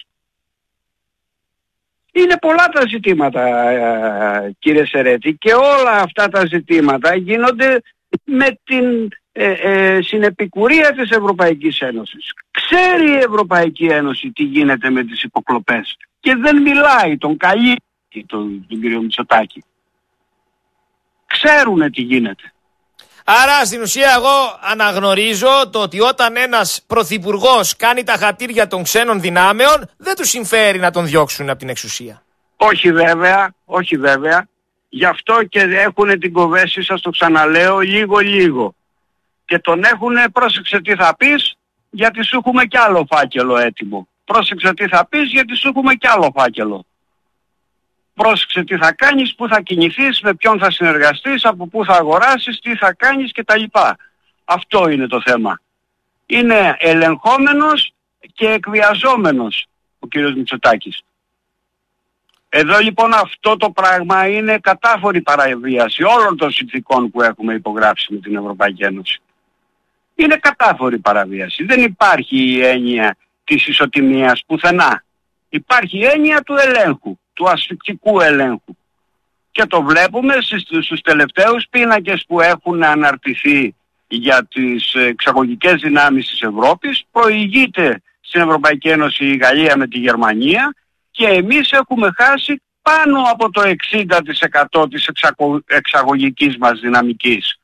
Είναι πολλά τα ζητήματα, κύριε Σερέτη, και όλα αυτά τα ζητήματα γίνονται με την ε, ε, συνεπικουρία της Ευρωπαϊκής Ένωσης. Ξέρει η Ευρωπαϊκή Ένωση τι γίνεται με τις υποκλοπές και δεν μιλάει, τον καλεί τον, τον κύριο Μητσοτάκη. Ξέρουνε τι γίνεται. Άρα στην ουσία εγώ αναγνωρίζω το ότι όταν ένας πρωθυπουργός κάνει τα χατήρια των ξένων δυνάμεων δεν του συμφέρει να τον διώξουν από την εξουσία. Όχι βέβαια, όχι βέβαια. Γι' αυτό και έχουν την κοβέση, σας το ξαναλέω, λίγο λίγο. Και τον έχουνε, πρόσεξε τι θα πεις, γιατί σου έχουμε κι άλλο φάκελο έτοιμο. Πρόσεξε τι θα πεις, γιατί σου έχουμε κι άλλο φάκελο. Πρόσεξε τι θα κάνεις, πού θα κινηθείς, με ποιον θα συνεργαστείς, από πού θα αγοράσεις, τι θα κάνεις κτλ. Αυτό είναι το θέμα. Είναι ελεγχόμενος και εκβιαζόμενος ο κύριος Μητσοτάκης. Εδώ λοιπόν αυτό το πράγμα είναι κατάφορη παραβίαση όλων των συνθηκών που έχουμε υπογράψει με την Ευρωπαϊκή Ένωση. Είναι κατάφορη παραβίαση. Δεν υπάρχει η έννοια της ισοτιμίας πουθενά. Υπάρχει η έννοια του ελέγχου, του ασφυκτικού ελέγχου. Και το βλέπουμε στους τελευταίους πίνακες που έχουν αναρτηθεί για τις εξαγωγικές δυνάμεις της Ευρώπης. Προηγείται στην Ευρωπαϊκή Ένωση η Γαλλία με τη Γερμανία και εμείς έχουμε χάσει πάνω από το εξήντα τοις εκατό της εξαγωγικής μας δυναμικής.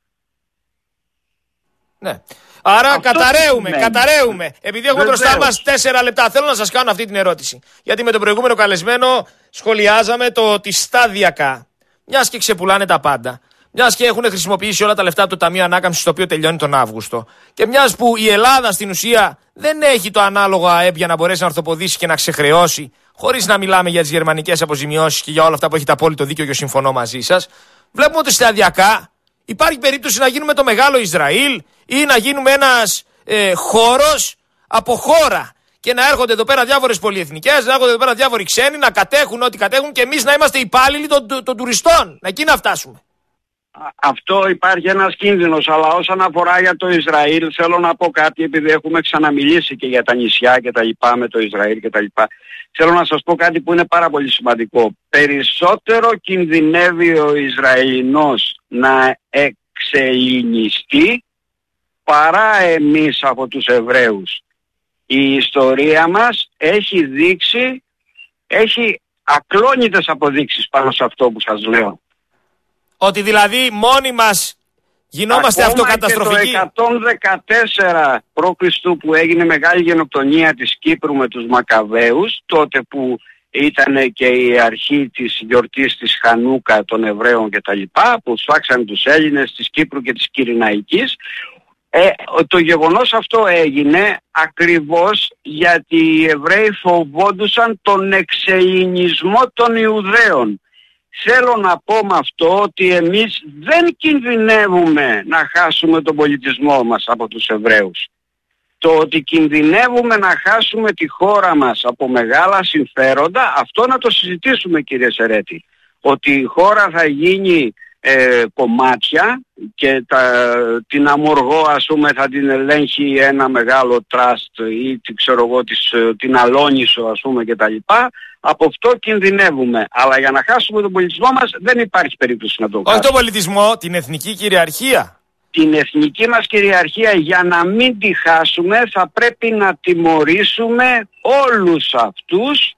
Ναι. Άρα αυτό καταραίουμε, σημαίνει. καταραίουμε. Επειδή έχουμε Βεβαίως. μπροστά μας τέσσερα λεπτά, θέλω να σας κάνω αυτή την ερώτηση. Γιατί με τον προηγούμενο καλεσμένο σχολιάζαμε το ότι σταδιακά, μιας και ξεπουλάνε τα πάντα, μιας και έχουν χρησιμοποιήσει όλα τα λεφτά από το Ταμείο Ανάκαμψης, το οποίο τελειώνει τον Αύγουστο, και μιας που η Ελλάδα στην ουσία δεν έχει το ανάλογο ΑΕΠ για να μπορέσει να ορθοποδήσει και να ξεχρεώσει, χωρίς να μιλάμε για τις γερμανικές αποζημιώσεις και για όλα αυτά που έχετε απόλυτο δίκιο και συμφωνώ μαζί σας, βλέπουμε ότι σταδιακά υπάρχει περίπτωση να γίνουμε το μεγάλο Ισραήλ ή να γίνουμε ένας ε, χώρος από χώρα και να έρχονται εδώ πέρα διάφορες πολυεθνικές, να έρχονται εδώ πέρα διάφοροι ξένοι, να κατέχουν ό,τι κατέχουν και εμείς να είμαστε υπάλληλοι των, των, των τουριστών. Εκεί να φτάσουμε. Αυτό υπάρχει ένας κίνδυνος, αλλά όσον αφορά για το Ισραήλ θέλω να πω κάτι, επειδή έχουμε ξαναμιλήσει και για τα νησιά και τα λοιπά με το Ισραήλ και τα λοιπά. Θέλω να σας πω κάτι που είναι πάρα πολύ σημαντικό. Περισσότερο κινδυνεύει ο Ισραηλινός να εξελληνιστεί παρά εμείς από τους Εβραίους. Η ιστορία μας έχει δείξει, έχει ακλόνητες αποδείξεις πάνω σε αυτό που σας λέω. Ότι δηλαδή μόνοι μας γινόμαστε ακόμα αυτοκαταστροφικοί. Και το εκατόν δεκατέσσερα π.Χ. που έγινε μεγάλη γενοκτονία της Κύπρου με τους Μακαβαίους, τότε που ήταν και η αρχή της γιορτής της Χανούκα των Εβραίων κτλ., που σφάξαν τους Έλληνες της Κύπρου και της Κυρηναϊκής, ε, το γεγονός αυτό έγινε ακριβώς γιατί οι Εβραίοι φοβόντουσαν τον εξελληνισμό των Ιουδαίων. Θέλω να πω με αυτό ότι εμείς δεν κινδυνεύουμε να χάσουμε τον πολιτισμό μας από τους Εβραίους. Το ότι κινδυνεύουμε να χάσουμε τη χώρα μας από μεγάλα συμφέροντα, αυτό να το συζητήσουμε, κύριε Σερέτη. Ότι η χώρα θα γίνει ε, κομμάτια, και τα, την Αμοργό ας πούμε θα την ελέγχει ένα μεγάλο τραστ ή ξέρω εγώ, της, την Αλόνισο ας πούμε και τα λοιπά, από αυτό κινδυνεύουμε. Αλλά για να χάσουμε τον πολιτισμό μας δεν υπάρχει περίπτωση να το κάνουμε. Όχι τον πολιτισμό, την εθνική κυριαρχία. Την εθνική μας κυριαρχία, για να μην τη χάσουμε θα πρέπει να τιμωρήσουμε όλους αυτούς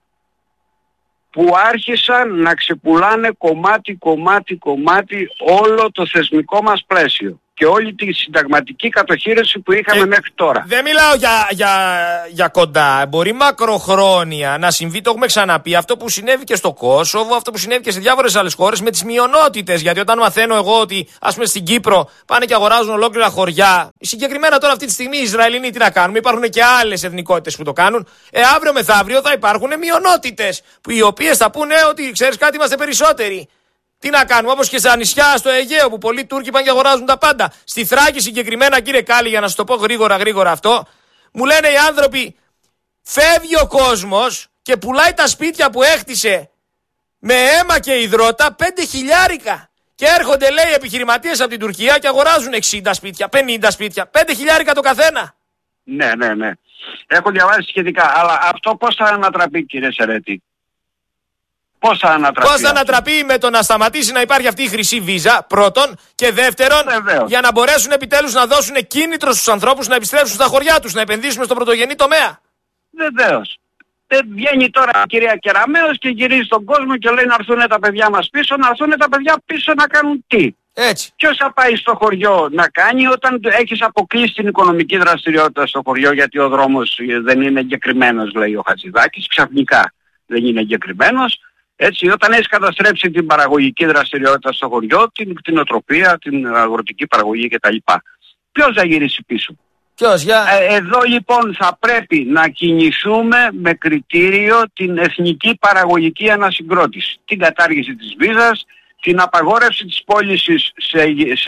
που άρχισαν να ξεπουλάνε κομμάτι, κομμάτι, κομμάτι όλο το θεσμικό μας πλαίσιο και όλη τη συνταγματική κατοχήρωση που είχαμε ε, μέχρι τώρα. Δεν μιλάω για, για, για κοντά. Μπορεί μακροχρόνια να συμβεί, το έχουμε ξαναπεί, αυτό που συνέβη και στο Κόσοβο, αυτό που συνέβη και σε διάφορες άλλες χώρες με τις μειονότητες. Γιατί όταν μαθαίνω εγώ ότι, ας πούμε, στην Κύπρο πάνε και αγοράζουν ολόκληρα χωριά, συγκεκριμένα τώρα αυτή τη στιγμή οι Ισραηλινοί τι να κάνουμε, υπάρχουν και άλλες εθνικότητες που το κάνουν. Ε, αύριο μεθαύριο θα υπάρχουν μειονότητες, οι οποίες θα πούνε ότι ξέρεις κάτι, είμαστε περισσότεροι. Τι να κάνουμε, όπως και στα νησιά στο Αιγαίο που πολλοί Τούρκοι πάνε και αγοράζουν τα πάντα. Στη Θράκη συγκεκριμένα, κύριε Κάλλη, για να σας το πω γρήγορα γρήγορα αυτό, μου λένε οι άνθρωποι, φεύγει ο κόσμος και πουλάει τα σπίτια που έχτισε με αίμα και υδρότα πέντε χιλιάρικα. Και έρχονται, λέει, επιχειρηματίες από την Τουρκία και αγοράζουν εξήντα σπίτια, πενήντα σπίτια, πέντε χιλιάρικα το καθένα. Ναι, ναι, ναι. Έχω διαβάσει σχετικά, αλλά αυτό πώς θα ανατραπεί, κύριε Σερέτη? Πώς θα ανατραπεί, Πώς θα ανατραπεί με το να σταματήσει να υπάρχει αυτή η χρυσή βίζα, πρώτον, και δεύτερον, Βεβαίως. για να μπορέσουν επιτέλους να δώσουν κίνητρο στους ανθρώπους να επιστρέψουν στα χωριά τους, να επενδύσουμε στον πρωτογενή τομέα. Βεβαίως. Δεν βγαίνει τώρα η κυρία Κεραμέως και γυρίζει στον κόσμο και λέει να έρθουν τα παιδιά μας πίσω, να έρθουν τα παιδιά πίσω να κάνουν τι? Έτσι. Ποιος θα πάει στο χωριό να κάνει όταν έχεις αποκλείσει την οικονομική δραστηριότητα στο χωριό, γιατί ο δρόμος δεν είναι εγκεκριμένος, λέει ο Χατζηδάκης, ξαφνικά δεν είναι εγκεκριμένος. Έτσι, όταν έχεις καταστρέψει την παραγωγική δραστηριότητα στο χωριό, την κτηνοτροφία, την αγροτική παραγωγή κτλ. Ποιος θα γυρίσει πίσω? Ποιος, για... ε, εδώ λοιπόν θα πρέπει να κινηθούμε με κριτήριο την εθνική παραγωγική ανασυγκρότηση. Την κατάργηση της βίζας, την απαγόρευση της πώλησης σε,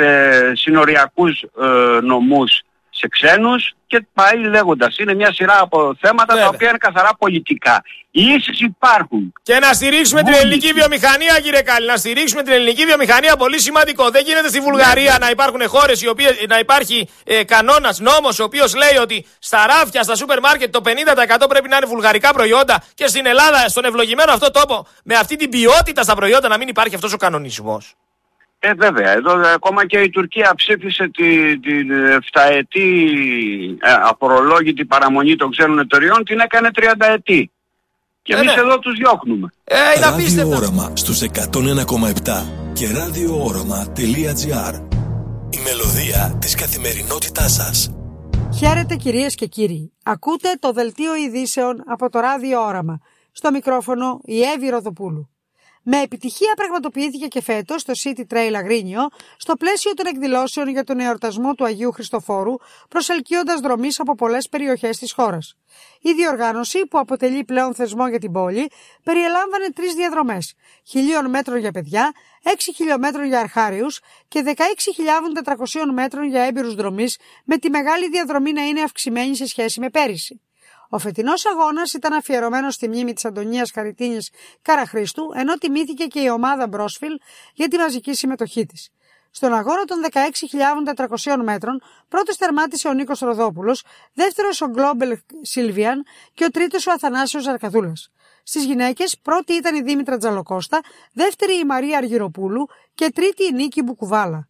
σε συνοριακούς ε, νομούς σε ξένους και πάει λέγοντας. Είναι μια σειρά από θέματα Βέβαια. τα οποία είναι καθαρά πολιτικά. Οι λύσεις υπάρχουν. Και να στηρίξουμε Μόνοι. την ελληνική βιομηχανία, κύριε Κάλλη. Να στηρίξουμε την ελληνική βιομηχανία, πολύ σημαντικό. Δεν γίνεται στη Βουλγαρία ναι. να υπάρχουν χώρες, οι οποίες, να υπάρχει ε, κανόνας, νόμος, ο οποίος λέει ότι στα ράφια, στα σούπερ μάρκετ το πενήντα τοις εκατό πρέπει να είναι βουλγαρικά προϊόντα και στην Ελλάδα, στον ευλογημένο αυτό τόπο, με αυτή την ποιότητα στα προϊόντα να μην υπάρχει αυτός ο κανονισμός. Ε, βέβαια. Εδώ ακόμα και η Τουρκία ψήφισε την τη, εφταετή ε, αφορολόγητη παραμονή των ξένων εταιριών, την έκανε τριανταετή. Και ε, εμείς ναι. εδώ τους διώχνουμε. Ε, είναι απίστευτο. Ράδιο Όραμα στους εκατόν ένα κόμμα επτά και ραδιόόραμα τελεία τζι άρ. Η μελωδία της καθημερινότητάς σας. Χαίρετε κυρίες και κύριοι. Ακούτε το δελτίο ειδήσεων από το Ράδιο Όραμα. Στο μικρόφωνο η Εύη Ροδοπούλου. Με επιτυχία πραγματοποιήθηκε και φέτος το City Trail Αγρίνιο στο πλαίσιο των εκδηλώσεων για τον εορτασμό του Αγίου Χριστοφόρου, προσελκύοντας δρομείς από πολλές περιοχές της χώρας. Η διοργάνωση, που αποτελεί πλέον θεσμό για την πόλη, περιελάμβανε τρεις διαδρομές: χιλίων μέτρων για παιδιά, έξι χιλιόμετρων για αρχάριους και δεκαέξι χιλιάδες τετρακόσιων μέτρων για έμπειρους δρομείς, με τη μεγάλη διαδρομή να είναι αυξημένη σε σχέση με πέρυσι. Ο φετινός αγώνας ήταν αφιερωμένος στη μνήμη της Αντωνίας Χαριτίνης Καραχρήστου, ενώ τιμήθηκε και η ομάδα Μπρόσφιλ για τη μαζική συμμετοχή της. Στον αγώνα των δεκαέξι χιλιάδες τετρακόσιων μέτρων, πρώτος τερμάτισε ο Νίκος Ροδόπουλος, δεύτερος ο Global Σίλβιαν και ο τρίτος ο Αθανάσιος Αρκαδούλας. Στις γυναίκες, πρώτη ήταν η Δήμητρα Τζαλοκώστα, δεύτερη η Μαρία Αργυροπούλου και τρίτη η Νίκη Μπουκουβάλα.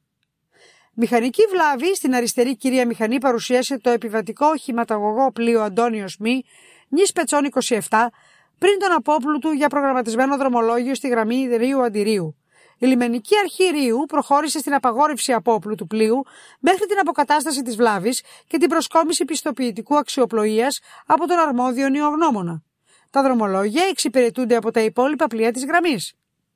Μηχανική βλάβη στην αριστερή κυρία μηχανή παρουσίασε το επιβατικό οχηματαγωγό πλοίο Αντώνιος Μη, νης Πετσών είκοσι επτά, πριν τον απόπλου του για προγραμματισμένο δρομολόγιο στη γραμμή Ρίου Αντιρίου. Η λιμενική αρχή Ρίου προχώρησε στην απαγόρευση απόπλου του πλοίου μέχρι την αποκατάσταση της βλάβης και την προσκόμιση πιστοποιητικού αξιοπλοείας από τον αρμόδιο νεογνώμονα. Τα δρομολόγια εξυπηρετούνται από τα υπόλοιπα πλοία της γραμμής.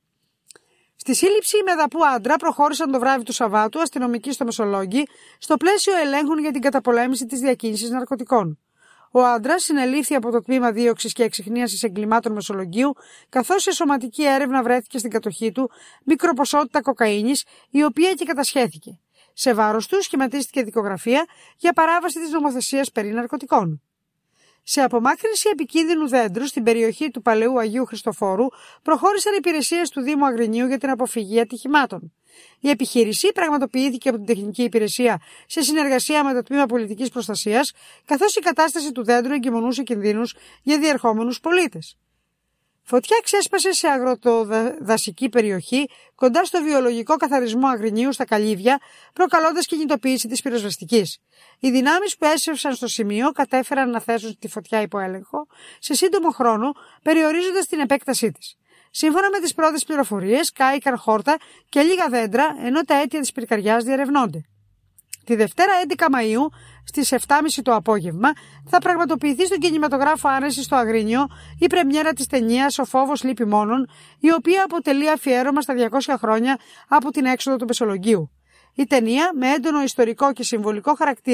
Στη σύλληψη με δαπού άντρα προχώρησαν το βράδυ του Σαββάτου αστυνομικοί στο Μεσολόγγι στο πλαίσιο ελέγχων για την καταπολέμηση της διακίνησης ναρκωτικών. Ο άντρας συνελήφθη από το τμήμα δίωξης και εξιχνίασης εγκλημάτων Μεσολογγίου, καθώς σε σωματική έρευνα βρέθηκε στην κατοχή του μικροποσότητα κοκαίνης, η οποία και κατασχέθηκε. Σε βάρος του σχηματίστηκε δικογραφία για παράβαση της νομοθεσίας περί ναρκωτικών. Σε απομάκρυνση επικίνδυνου δέντρου στην περιοχή του Παλαιού Αγίου Χριστοφόρου προχώρησαν υπηρεσίες του Δήμου Αγρινίου για την αποφυγή ατυχημάτων. Η επιχείρηση πραγματοποιήθηκε από την Τεχνική Υπηρεσία σε συνεργασία με το Τμήμα Πολιτικής Προστασίας, καθώς η κατάσταση του δέντρου εγκυμονούσε κινδύνους για διερχόμενους πολίτες. Φωτιά ξέσπασε σε αγροτοδασική περιοχή κοντά στο βιολογικό καθαρισμό Αγρινίου στα Καλύβια, προκαλώντας κινητοποίηση της πυροσβεστικής. Οι δυνάμεις που έσυρσαν στο σημείο κατέφεραν να θέσουν τη φωτιά υπό έλεγχο σε σύντομο χρόνο, περιορίζοντας την επέκτασή της. Σύμφωνα με τις πρώτες πληροφορίες, κάηκαν χόρτα και λίγα δέντρα, ενώ τα αίτια της πυρκαγιάς διερευνώνται. Τη Δευτέρα έντεκα Μαΐου στις επτά και μισή το απόγευμα θα πραγματοποιηθεί στον κινηματογράφο Άνεση στο Αγρίνιο η πρεμιέρα της ταινίας «Ο φόβος λείπει μόνον», η οποία αποτελεί αφιέρωμα στα διακόσια χρόνια από την έξοδο του Μεσολογγίου. Η ταινία, με έντονο ιστορικό και συμβολικό χαρακτήρα,